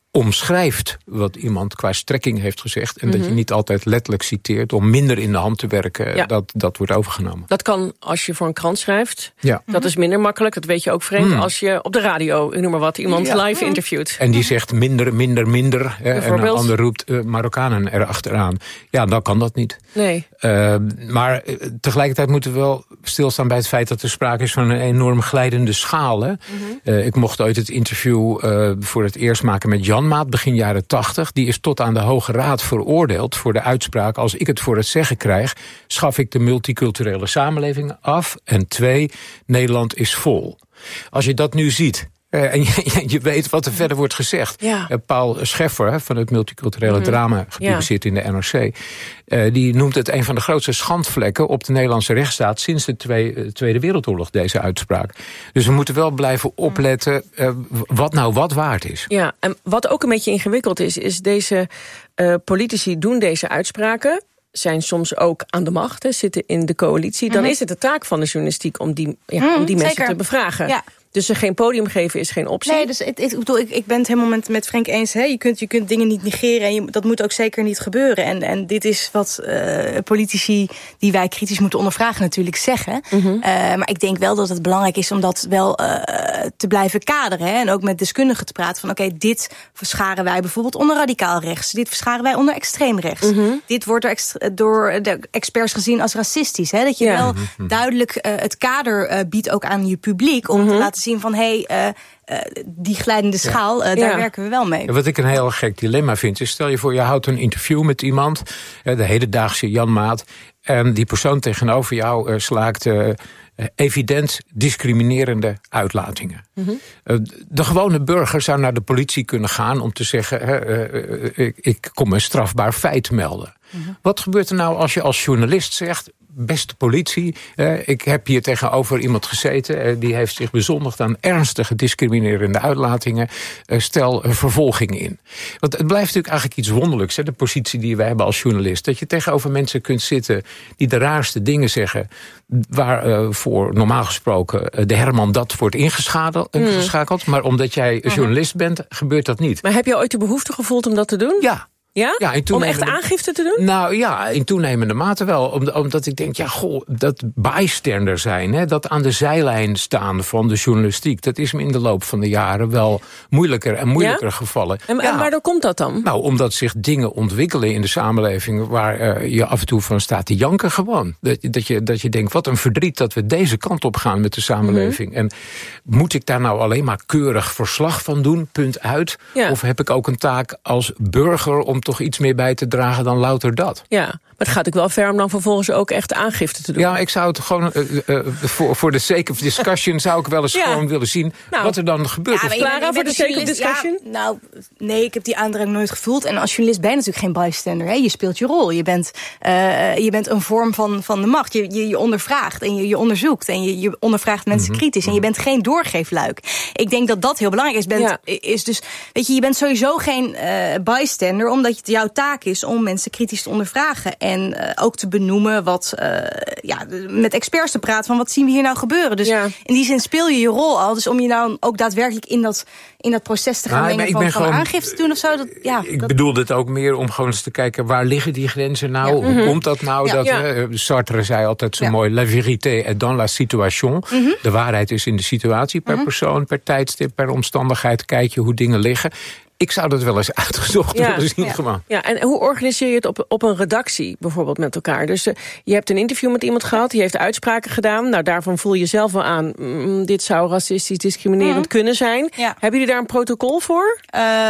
omschrijft wat iemand qua strekking heeft gezegd... en Mm-hmm. dat je niet altijd letterlijk citeert om minder in de hand te werken... Ja. Dat, dat wordt overgenomen. Dat kan als je voor een krant schrijft. Ja. Dat is minder makkelijk, dat weet je ook vreemd... Mm. als je op de radio, ik noem maar wat, iemand Ja. live interviewt. En die zegt minder, minder, minder... Hè, en een ander roept uh, Marokkanen erachteraan. Ja, dan kan dat niet. Nee. Uh, maar uh, tegelijkertijd moeten we wel stilstaan bij het feit... dat er sprake is van een enorm glijdende schaal. Hè? Mm-hmm. Uh, ik mocht ooit het interview uh, voor het eerst maken met Janmaat... begin jaren tachtig. Die is tot aan de Hoge Raad veroordeeld voor de uitspraak... als ik het voor het zeggen krijg... schaf ik de multiculturele samenleving af. En twee, Nederland is vol. Als je dat nu ziet... Uh, en je, je weet wat er verder wordt gezegd. Ja. Uh, Paul Scheffer hè, van het multiculturele mm-hmm. drama... gepubliceerd ja. in de N R C... Uh, die noemt het een van de grootste schandvlekken... op de Nederlandse rechtsstaat sinds de twee, uh, Tweede Wereldoorlog, deze uitspraak. Dus we moeten wel blijven opletten... Uh, wat nou wat waard is. Ja, en wat ook een beetje ingewikkeld is... is deze uh, politici doen deze uitspraken... zijn soms ook aan de macht, hè, zitten in de coalitie... dan mm-hmm. is het de taak van de journalistiek om die, ja, mm, om die mensen te bevragen. Ja. Dus ze geen podium geven is geen optie. Nee, dus het, ik bedoel, ik, ik ben het helemaal met, met Frank eens. Hè. Je, kunt, je kunt dingen niet negeren en je, dat moet ook zeker niet gebeuren. En, en dit is wat uh, politici die wij kritisch moeten ondervragen natuurlijk zeggen. Mm-hmm. Uh, maar ik denk wel dat het belangrijk is om dat wel uh, te blijven kaderen. Hè. En ook met deskundigen te praten van... oké, okay, dit verscharen wij bijvoorbeeld onder radicaal rechts. Dit verscharen wij onder extreem rechts. Mm-hmm. Dit wordt door, ex, door de experts gezien als racistisch. Hè. Dat je ja. wel mm-hmm. duidelijk uh, het kader uh, biedt ook aan je publiek... om mm-hmm. te laten zien van, hé, hey, uh, uh, die glijdende schaal, uh, daar ja. werken we wel mee. Ja, wat ik een heel gek dilemma vind, is stel je voor, je houdt een interview met iemand, uh, de hedendaagse Janmaat, en die persoon tegenover jou uh, slaakt uh, evident discriminerende uitlatingen. Mm-hmm. Uh, de gewone burger zou naar de politie kunnen gaan om te zeggen, uh, uh, uh, ik, ik kom een strafbaar feit melden. Mm-hmm. Wat gebeurt er nou als je als journalist zegt, beste politie, eh, ik heb hier tegenover iemand gezeten... Eh, die heeft zich bezondigd aan ernstige discriminerende uitlatingen. Eh, stel een vervolging in. Want het blijft natuurlijk eigenlijk iets wonderlijks... Hè, de positie die wij hebben als journalist. Dat je tegenover mensen kunt zitten die de raarste dingen zeggen... waarvoor uh, normaal gesproken uh, de Herman dat wordt ingeschakeld. Mm. ingeschakeld maar omdat jij uh-huh. journalist bent, gebeurt dat niet. Maar heb je ooit de behoefte gevoeld om dat te doen? Ja. Ja? Ja, in om echt aangifte te doen? Nou ja, in toenemende mate wel. Om, omdat ik denk, ja, goh, dat bystander zijn... Hè, dat aan de zijlijn staan van de journalistiek... dat is me in de loop van de jaren wel moeilijker en moeilijker ja? gevallen. En, ja. en waardoor komt dat dan? Nou, omdat zich dingen ontwikkelen in de samenleving... waar uh, je af en toe van staat te janken gewoon. Dat, dat, je, dat je denkt, wat een verdriet dat we deze kant op gaan met de samenleving. Mm-hmm. En moet ik daar nou alleen maar keurig verslag van doen, punt uit? Ja. Of heb ik ook een taak als burger... om toch iets meer bij te dragen dan louter dat. Ja, maar het gaat ook wel ver om dan vervolgens ook echt aangifte te doen. Ja, ik zou het gewoon, uh, uh, voor, voor de sake of discussion... zou ik wel eens ja. gewoon willen zien nou, wat er dan gebeurt. Ja, Clara, voor de sake of discussion? Ja, nou, nee, ik heb die aandrang nooit gevoeld. En als journalist ben je natuurlijk geen bystander. Hè? Je speelt je rol. Je bent, uh, je bent een vorm van, van de macht. Je, je, je ondervraagt en je, je onderzoekt. En je, je ondervraagt mensen mm-hmm. kritisch. En je bent geen doorgeefluik. Ik denk dat dat heel belangrijk is. Bent, ja. is dus, weet je, je bent sowieso geen uh, bystander... omdat je jouw taak is om mensen kritisch te ondervragen. En uh, ook te benoemen wat, uh, ja, met experts te praten van wat zien we hier nou gebeuren. Dus ja. in die zin speel je je rol al. Dus om je nou ook daadwerkelijk in dat, in dat proces te gaan nou, mengen van, van gewoon, aangifte doen of zo. Dat, ja, ik dat... bedoelde het ook meer om gewoon eens te kijken, waar liggen die grenzen nou? Ja. Hoe mm-hmm. komt dat nou? Ja. Dat, ja. uh, Sartre zei altijd zo ja. mooi, la vérité est dans la situation. Mm-hmm. De waarheid is in de situatie, per mm-hmm. persoon, per tijdstip, per omstandigheid. Kijk je hoe dingen liggen. Ik zou dat wel eens uitgezocht ja, willen zien. Ja. Gewoon. Ja, en hoe organiseer je het op, op een redactie bijvoorbeeld met elkaar? Dus uh, je hebt een interview met iemand gehad, die heeft uitspraken gedaan. Nou, daarvan voel je zelf wel aan, mm, dit zou racistisch discriminerend mm-hmm. kunnen zijn. Ja. Hebben jullie daar een protocol voor?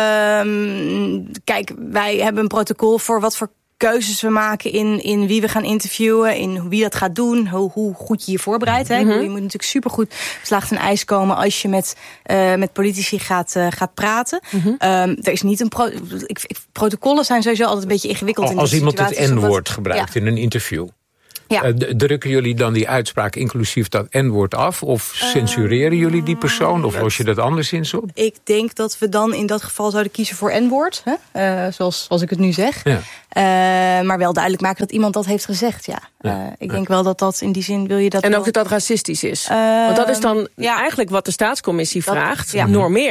Um, kijk, wij hebben een protocol voor wat voor keuzes we maken in, in wie we gaan interviewen, in wie dat gaat doen, hoe, hoe goed je je voorbereidt. Hè. Mm-hmm. Je moet natuurlijk supergoed beslaagd in ijs komen als je met, uh, met politici gaat, uh, gaat praten. Mm-hmm. Um, er is niet een pro- ik, ik, protocollen zijn sowieso altijd een beetje ingewikkeld. Als in iemand het N-woord wat, gebruikt ja. in een interview. Ja. Uh, drukken jullie dan die uitspraak inclusief dat N-woord af? Of censureren uh, jullie die persoon? Of los je dat anderszins op? Ik denk dat we dan in dat geval zouden kiezen voor N-woord. Hè? Uh, zoals, zoals ik het nu zeg. Ja. Uh, maar wel duidelijk maken dat iemand dat heeft gezegd, ja. ja. Uh, ik denk wel dat dat in die zin wil je dat. En wel... ook dat dat racistisch is. Uh, Want dat is dan ja. eigenlijk wat de staatscommissie vraagt. Dat, ja. Normeer het.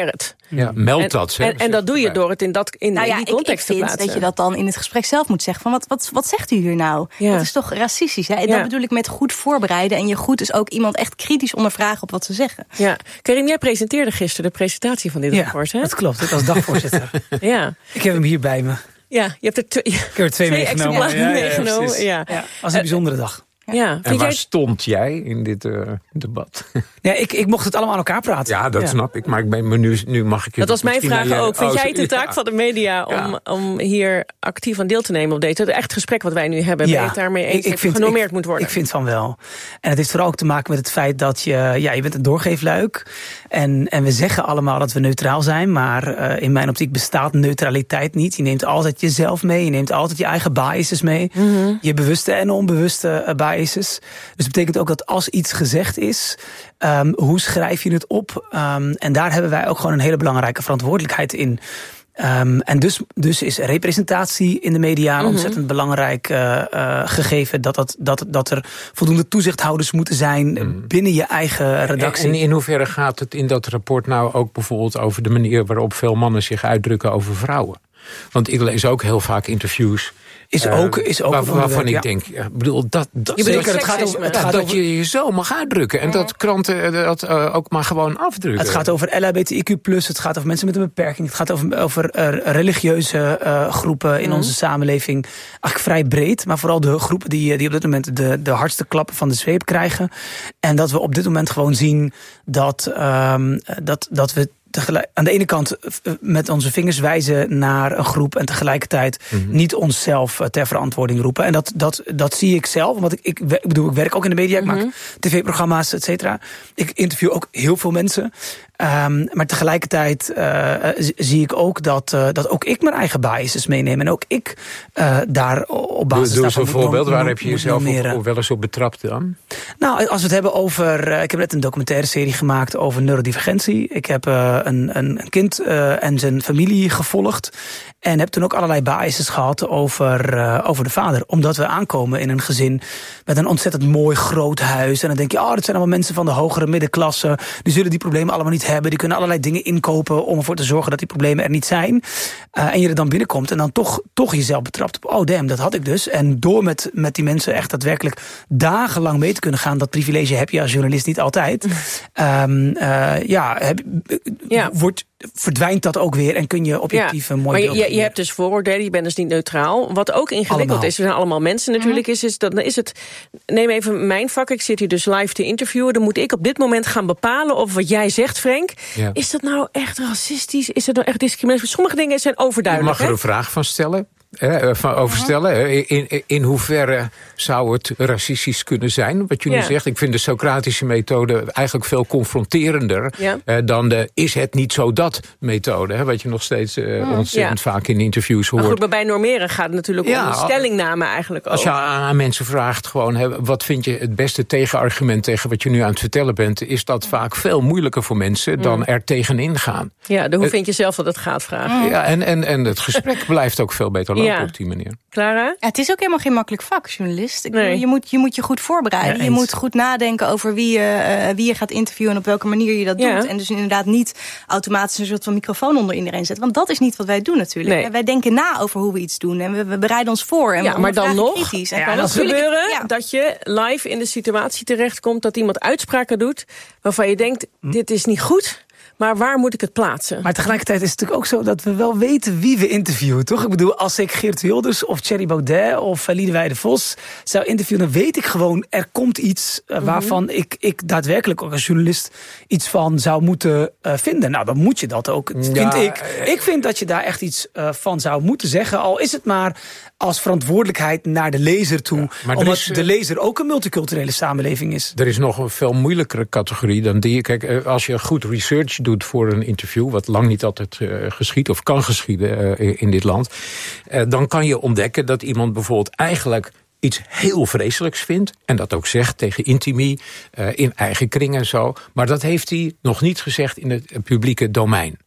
Ja, meld dat. En, en, en dat doe je door het in, dat, in, nou ja, in die context ik, ik te plaatsen. vind dat je dat dan in het gesprek zelf moet zeggen. Van wat, wat, wat zegt u hier nou? Ja. Dat is toch racistisch? Hè? En ja. Dat bedoel ik met goed voorbereiden. En je goed dus ook iemand echt kritisch ondervragen op wat ze zeggen. Ja. Karim, jij presenteerde gisteren de presentatie van dit ja, rapport. Hè? Dat klopt, ik was dagvoorzitter. ja. Ik heb hem hier bij me. Ja, je hebt er twee, ik heb er twee, twee meegenomen. Ja, ja, meegenomen. Ja. Ja, was een bijzondere dag. Ja. En waar jij... stond jij in dit uh, debat? Ja, ik, ik mocht het allemaal aan elkaar praten. Ja, dat ja. snap ik. Maar ik ben, nu, nu mag ik je... Dat was mijn vraag je... ook. Vind oh, jij het de taak ja. van de media om, ja. om hier actief aan deel te nemen op deze? Het echt gesprek wat wij nu hebben. Ja. Ben je het daarmee eens ik, ik vind, genormeerd ik, moet worden? Ik vind van wel. En het heeft vooral ook te maken met het feit dat je... Ja, je bent een doorgeefluik. En, en we zeggen allemaal dat we neutraal zijn. Maar uh, in mijn optiek bestaat neutraliteit niet. Je neemt altijd jezelf mee. Je neemt altijd je eigen biases mee. Mm-hmm. Je bewuste en onbewuste uh, biases. Dus dat betekent ook dat als iets gezegd is, um, hoe schrijf je het op? Um, en daar hebben wij ook gewoon een hele belangrijke verantwoordelijkheid in. Um, en dus, dus is representatie in de media een mm-hmm. ontzettend belangrijk uh, uh, gegeven. Dat, dat, dat, dat er voldoende toezichthouders moeten zijn mm. binnen je eigen redactie. En in hoeverre gaat het in dat rapport nou ook bijvoorbeeld over de manier waarop veel mannen zich uitdrukken over vrouwen? Want ik lees ook heel vaak interviews. Is ook, is ook waar, waarvan ik ja. denk, ja, bedoel, dat, dat, je bedoelt, dat, het gaat over, het dat, gaat dat over... je je zo mag uitdrukken. En dat kranten dat uh, ook maar gewoon afdrukken. Het gaat over L H B T I Q plus, het gaat over mensen met een beperking. Het gaat over, over uh, religieuze uh, groepen in mm. onze samenleving. Eigenlijk vrij breed, maar vooral de groepen die, die op dit moment de, de hardste klappen van de zweep krijgen. En dat we op dit moment gewoon zien dat, um, dat, dat we tegelijk, aan de ene kant met onze vingers wijzen naar een groep en tegelijkertijd mm-hmm. niet onszelf ter verantwoording roepen. En dat, dat, dat zie ik zelf, want ik, ik, ik bedoel, ik werk ook in de media, mm-hmm. ik maak tv-programma's, et cetera. Ik interview ook heel veel mensen. Um, maar tegelijkertijd uh, zie ik ook dat, uh, dat ook ik mijn eigen biases meeneem. En ook ik uh, daar op basis Doe, doe daarvan eens een voorbeeld, moet, waar moet, heb je jezelf op, op wel eens op betrapt dan? Nou, als we het hebben over... Uh, ik heb net een documentaire serie gemaakt over neurodivergentie. Ik heb uh, een, een, een kind uh, en zijn familie gevolgd. En heb toen ook allerlei biases gehad over, uh, over de vader. Omdat we aankomen in een gezin met een ontzettend mooi groot huis. En dan denk je, oh, dat zijn allemaal mensen van de hogere middenklasse. Die zullen die problemen allemaal niet hebben. Die kunnen allerlei dingen inkopen om ervoor te zorgen dat die problemen er niet zijn. Uh, en je er dan binnenkomt en dan toch, toch jezelf betrapt op, oh damn, dat had ik dus. En door met, met die mensen echt daadwerkelijk dagenlang mee te kunnen gaan, dat privilege heb je als journalist niet altijd. um, uh, ja, heb, ja. Wordt... verdwijnt dat ook weer en kun je objectief ja, een mooi beeld. Maar je, je hebt dus vooroordelen, je bent dus niet neutraal. Wat ook ingewikkeld allemaal. is, we zijn allemaal mensen natuurlijk, mm-hmm. is, is, dan is het, neem even mijn vak, ik zit hier dus live te interviewen, dan moet ik op dit moment gaan bepalen of wat jij zegt, Frank, ja. is dat nou echt racistisch? Is dat nou echt discriminatie? Sommige dingen zijn overduidelijk. Je mag er een vraag van stellen. Eh, van overstellen. In, in, in hoeverre zou het racistisch kunnen zijn? Wat je nu ja. zegt. Ik vind de Socratische methode eigenlijk veel confronterender ja. eh, dan de is het niet zo dat methode. Hè, wat je nog steeds eh, mm, ontzettend ja. vaak in interviews hoort. Maar goed, maar bij normeren gaat het natuurlijk ja, om de stellingname eigenlijk ook. Als je aan mensen vraagt gewoon, hè, wat vind je het beste tegenargument tegen wat je nu aan het vertellen bent, is dat vaak veel moeilijker voor mensen mm. dan er tegenin gaan. Ja, de hoe uh, vind je zelf dat het gaat vragen? Mm. Ja, en, en, en het gesprek blijft ook veel beter lopen. Ja. Op die manier. Clara? Ja, het is ook helemaal geen makkelijk vak, journalist. Ik nee. bedoel, je, moet, je moet je goed voorbereiden. Ja, je moet goed nadenken over wie je, uh, wie je gaat interviewen en op welke manier je dat ja. doet. En dus inderdaad niet automatisch een soort van microfoon onder iedereen zetten. Want dat is niet wat wij doen natuurlijk. Nee. Wij denken na over hoe we iets doen en we, we bereiden ons voor. En ja, we maar dan nog kritisch. En ja, kan het gebeuren ja. dat je live in de situatie terechtkomt dat iemand uitspraken doet waarvan je denkt, hm. dit is niet goed. Maar waar moet ik het plaatsen? Maar tegelijkertijd is het natuurlijk ook zo dat we wel weten wie we interviewen, toch? Ik bedoel, als ik Geert Wilders of Thierry Baudet of Liedewij de Vos zou interviewen, dan weet ik gewoon, er komt iets uh, waarvan mm-hmm. ik, ik daadwerkelijk ook als journalist iets van zou moeten uh, vinden. Nou, dan moet je dat ook, ja, vind ik. Ik vind dat je daar echt iets uh, van zou moeten zeggen, al is het maar als verantwoordelijkheid naar de lezer toe. Ja, maar omdat is, de lezer ook een multiculturele samenleving is. Er is nog een veel moeilijkere categorie dan die. Kijk, als je goed research doet voor een interview, wat lang niet altijd uh, geschiet of kan geschieden uh, in dit land, uh, dan kan je ontdekken dat iemand bijvoorbeeld eigenlijk iets heel vreselijks vindt en dat ook zegt tegen intimie, uh, in eigen kring en zo. Maar dat heeft hij nog niet gezegd in het publieke domein.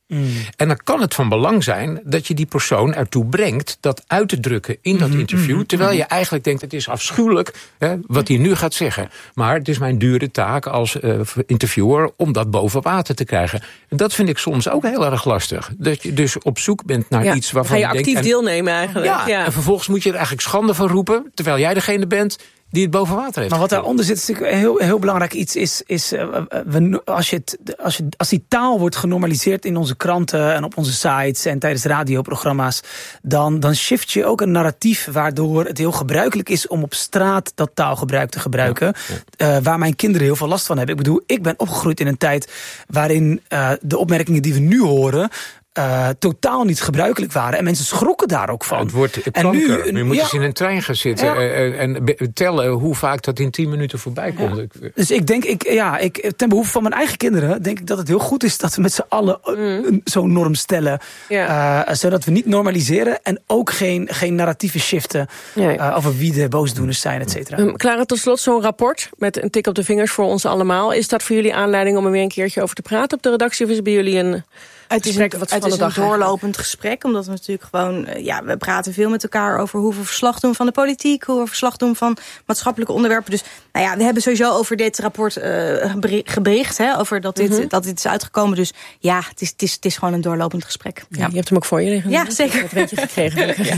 Mm. En dan kan het van belang zijn dat je die persoon ertoe brengt dat uit te drukken in dat mm-hmm. interview. Terwijl je eigenlijk denkt, het is afschuwelijk hè, wat hij nu gaat zeggen. Maar het is mijn dure taak als uh, interviewer om dat boven water te krijgen. En dat vind ik soms ook heel erg lastig. Dat je dus op zoek bent naar ja, iets waarvan ga je je actief denkt, en, deelnemen eigenlijk. Ja, ja, en vervolgens moet je er eigenlijk schande van roepen, terwijl jij degene bent die het boven water heeft. Maar wat daaronder zit, is natuurlijk een heel, heel belangrijk iets. Is, is uh, we, als, je het, als, je, als die taal wordt genormaliseerd in onze kranten en op onze sites en tijdens radioprogramma's, dan, dan shift je ook een narratief waardoor het heel gebruikelijk is om op straat dat taalgebruik te gebruiken. Ja, ja. Uh, waar mijn kinderen heel veel last van hebben. Ik bedoel, ik ben opgegroeid in een tijd waarin uh, de opmerkingen die we nu horen Uh, totaal niet gebruikelijk waren. En mensen schrokken daar ook van. Ja, het wordt en nu, nu, nu moet je ja, eens in een trein gaan zitten ja. uh, en be- tellen hoe vaak dat in tien minuten voorbij komt. Ja. Dus ik denk, ik, ja, ik, ten behoeve van mijn eigen kinderen, denk ik dat het heel goed is dat we met z'n allen mm. zo'n norm stellen. Ja. Uh, zodat we niet normaliseren en ook geen, geen narratieve shiften ja, ja. Uh, over wie de boosdoeners zijn, et cetera. Um, Clara, tot slot zo'n rapport met een tik op de vingers voor ons allemaal. Is dat voor jullie aanleiding om er weer een keertje over te praten op de redactie? Of is bij jullie een Het is een, het is een doorlopend gesprek, omdat we natuurlijk gewoon, ja, we praten veel met elkaar over hoe we verslag doen van de politiek, hoe we verslag doen van maatschappelijke onderwerpen. Dus, nou ja, we hebben sowieso over dit rapport uh, gebericht, hè, over dat dit, mm-hmm. dat dit is uitgekomen. Dus ja, het is, het is, het is gewoon een doorlopend gesprek. Ja, ja. Je hebt hem ook voor je liggen. Ja, zeker. Ik heb het gekregen. Ja.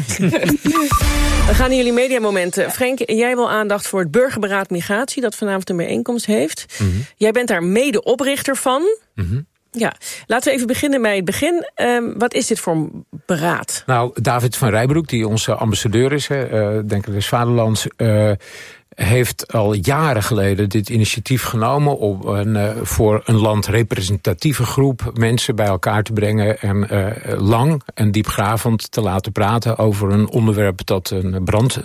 We gaan naar jullie mediamomenten. Frank, jij wil aandacht voor het Burgerberaad Migratie, dat vanavond een bijeenkomst heeft. Mm-hmm. Jij bent daar medeoprichter van. Mm-hmm. Ja, laten we even beginnen bij het begin. Um, wat is dit voor een beraad? Nou, David van Rijbroek, die onze ambassadeur is, hè, uh, Denker des Vaderlands, uh, heeft al jaren geleden dit initiatief genomen om een, uh, voor een land representatieve groep mensen bij elkaar te brengen en uh, lang en diepgravend te laten praten over een onderwerp dat een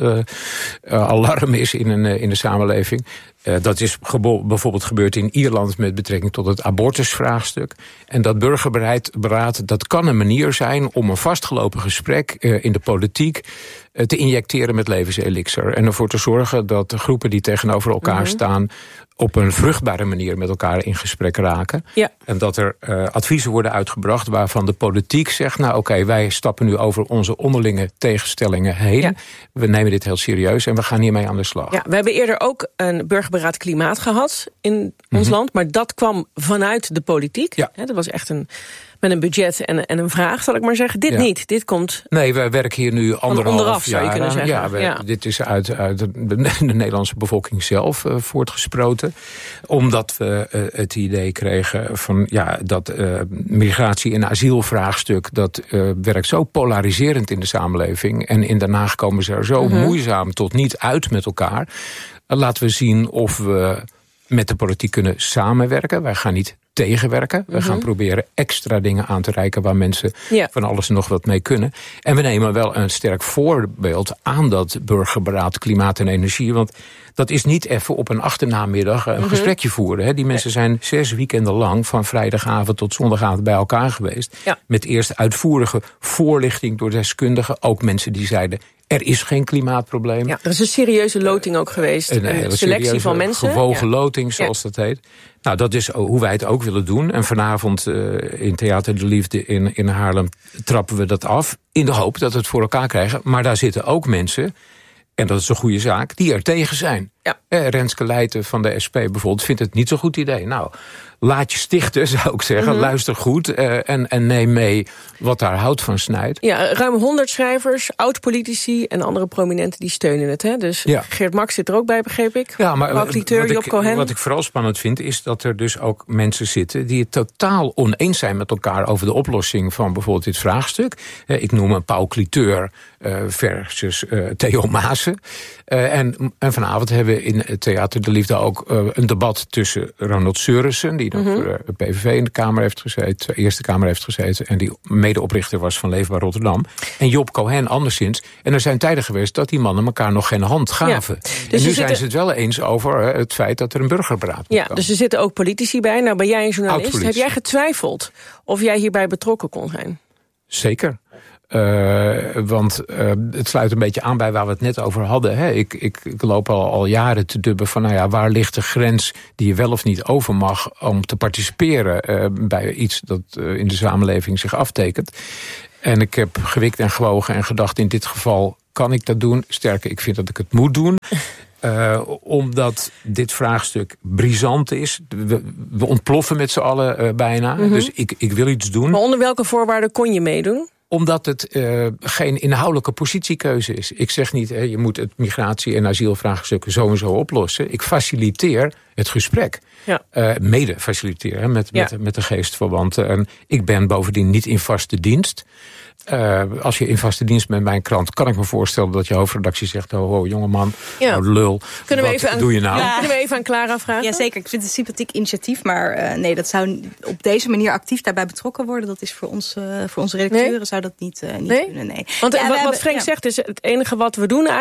brandalarm uh, is in, een, uh, in de samenleving. Uh, dat is gebo- bijvoorbeeld gebeurd in Ierland met betrekking tot het abortusvraagstuk. En dat burgerberaad, dat kan een manier zijn om een vastgelopen gesprek uh, in de politiek uh, te injecteren met levenselixer. En ervoor te zorgen dat de groepen die tegenover elkaar mm-hmm. staan op een vruchtbare manier met elkaar in gesprek raken. Ja. En dat er uh, adviezen worden uitgebracht waarvan de politiek zegt, nou oké, okay, wij stappen nu over onze onderlinge tegenstellingen heen. Ja. We nemen dit heel serieus en we gaan hiermee aan de slag. Ja, we hebben eerder ook een burgerberaad klimaat gehad in mm-hmm. ons land, maar dat kwam vanuit de politiek. Ja. He, dat was echt een met een budget en, en een vraag, zal ik maar zeggen. Dit ja. niet, dit komt Nee, wij werken hier nu anderhalf onderaf, jaar. Zou je kunnen zeggen. Ja, we, ja. Dit is uit, uit de, de Nederlandse bevolking zelf uh, voortgesproten. Omdat we uh, het idee kregen van ja, dat uh, migratie- en asielvraagstuk, dat uh, werkt zo polariserend in de samenleving. En in Den Haag komen ze er zo mm-hmm. moeizaam tot niet uit met elkaar. Uh, laten we zien of we met de politiek kunnen samenwerken. Wij gaan niet tegenwerken. We mm-hmm. gaan proberen extra dingen aan te reiken waar mensen ja. van alles en nog wat mee kunnen. En we nemen wel een sterk voorbeeld aan dat burgerberaad klimaat en energie. Want dat is niet even op een achternamiddag een mm-hmm. gesprekje voeren. Hè. Die mensen zijn zes weekenden lang van vrijdagavond tot zondagavond bij elkaar geweest. Ja. Met eerst uitvoerige voorlichting door deskundigen. Ook mensen die zeiden, er is geen klimaatprobleem. Ja, er is een serieuze loting ook geweest. Een, een, een selectie van mensen. Gewogen ja. loting, zoals ja. dat heet. Nou, dat is hoe wij het ook willen doen. En vanavond uh, in Theater de Liefde in, in Haarlem trappen we dat af. In de hoop dat we het voor elkaar krijgen. Maar daar zitten ook mensen, en dat is een goede zaak, die er tegen zijn. Ja. Eh, Renske Leijten van de S P bijvoorbeeld vindt het niet zo'n goed idee. Nou, laat je stichten, zou ik zeggen. Mm-hmm. Luister goed uh, en, en neem mee wat daar hout van snijdt. Ja, ruim honderd schrijvers, oud-politici en andere prominenten die steunen het. Hè? Dus ja. Geert Mak zit er ook bij, begreep ik. Ja, maar wat, Cliteur, Job ik, Cohen. wat ik vooral spannend vind, is dat er dus ook mensen zitten die het totaal oneens zijn met elkaar over de oplossing van bijvoorbeeld dit vraagstuk. Ik noem een Paul Cliteur uh, versus uh, Theo Maassen. Uh, en, en vanavond hebben we in het Theater de Liefde ook uh, een debat tussen Ronald Seurissen, die nog mm-hmm. voor de P V V in de Kamer heeft gezeten, de Eerste Kamer heeft gezeten, en die medeoprichter was van Leefbaar Rotterdam. En Job Cohen anderszins. En er zijn tijden geweest dat die mannen elkaar nog geen hand gaven. Ja. Dus en nu zijn ze het wel eens over uh, het feit dat er een burgerberaad moet Ja, komen. Dus er zitten ook politici bij. Nou, ben jij een journalist? Heb jij getwijfeld of jij hierbij betrokken kon zijn? Zeker. Uh, want uh, het sluit een beetje aan bij waar we het net over hadden. Hè. Ik, ik, ik loop al, al jaren te dubben van, nou ja, waar ligt de grens die je wel of niet over mag om te participeren uh, bij iets dat uh, in de samenleving zich aftekent. En ik heb gewikt en gewogen en gedacht, in dit geval kan ik dat doen. Sterker, ik vind dat ik het moet doen. Uh, omdat dit vraagstuk brisant is. We, we ontploffen met z'n allen uh, bijna. Mm-hmm. Dus ik, ik wil iets doen. Maar onder welke voorwaarden kon je meedoen? Omdat het uh, geen inhoudelijke positiekeuze is. Ik zeg niet, hè, je moet het migratie- en asielvraagstukken zo en zo oplossen. Ik faciliteer het gesprek. Ja. Uh, mede faciliteren met, ja. met, met de geestverwanten. En ik ben bovendien niet in vaste dienst. Uh, als je in vaste dienst bent bij een krant, kan ik me voorstellen dat je hoofdredactie zegt, oh, oh jongeman, ja. nou, lul, kunnen we wat even aan, doe je nou? Ja. Kunnen we even aan Clara vragen? Ja, zeker. Ik vind het een sympathiek initiatief, maar uh, nee, dat zou op deze manier actief daarbij betrokken worden. Dat is voor ons, uh, voor onze redacteuren nee? zou dat niet, uh, niet nee? kunnen. Nee. Want ja, wat, hebben, wat Frank ja. zegt is, het enige wat we doen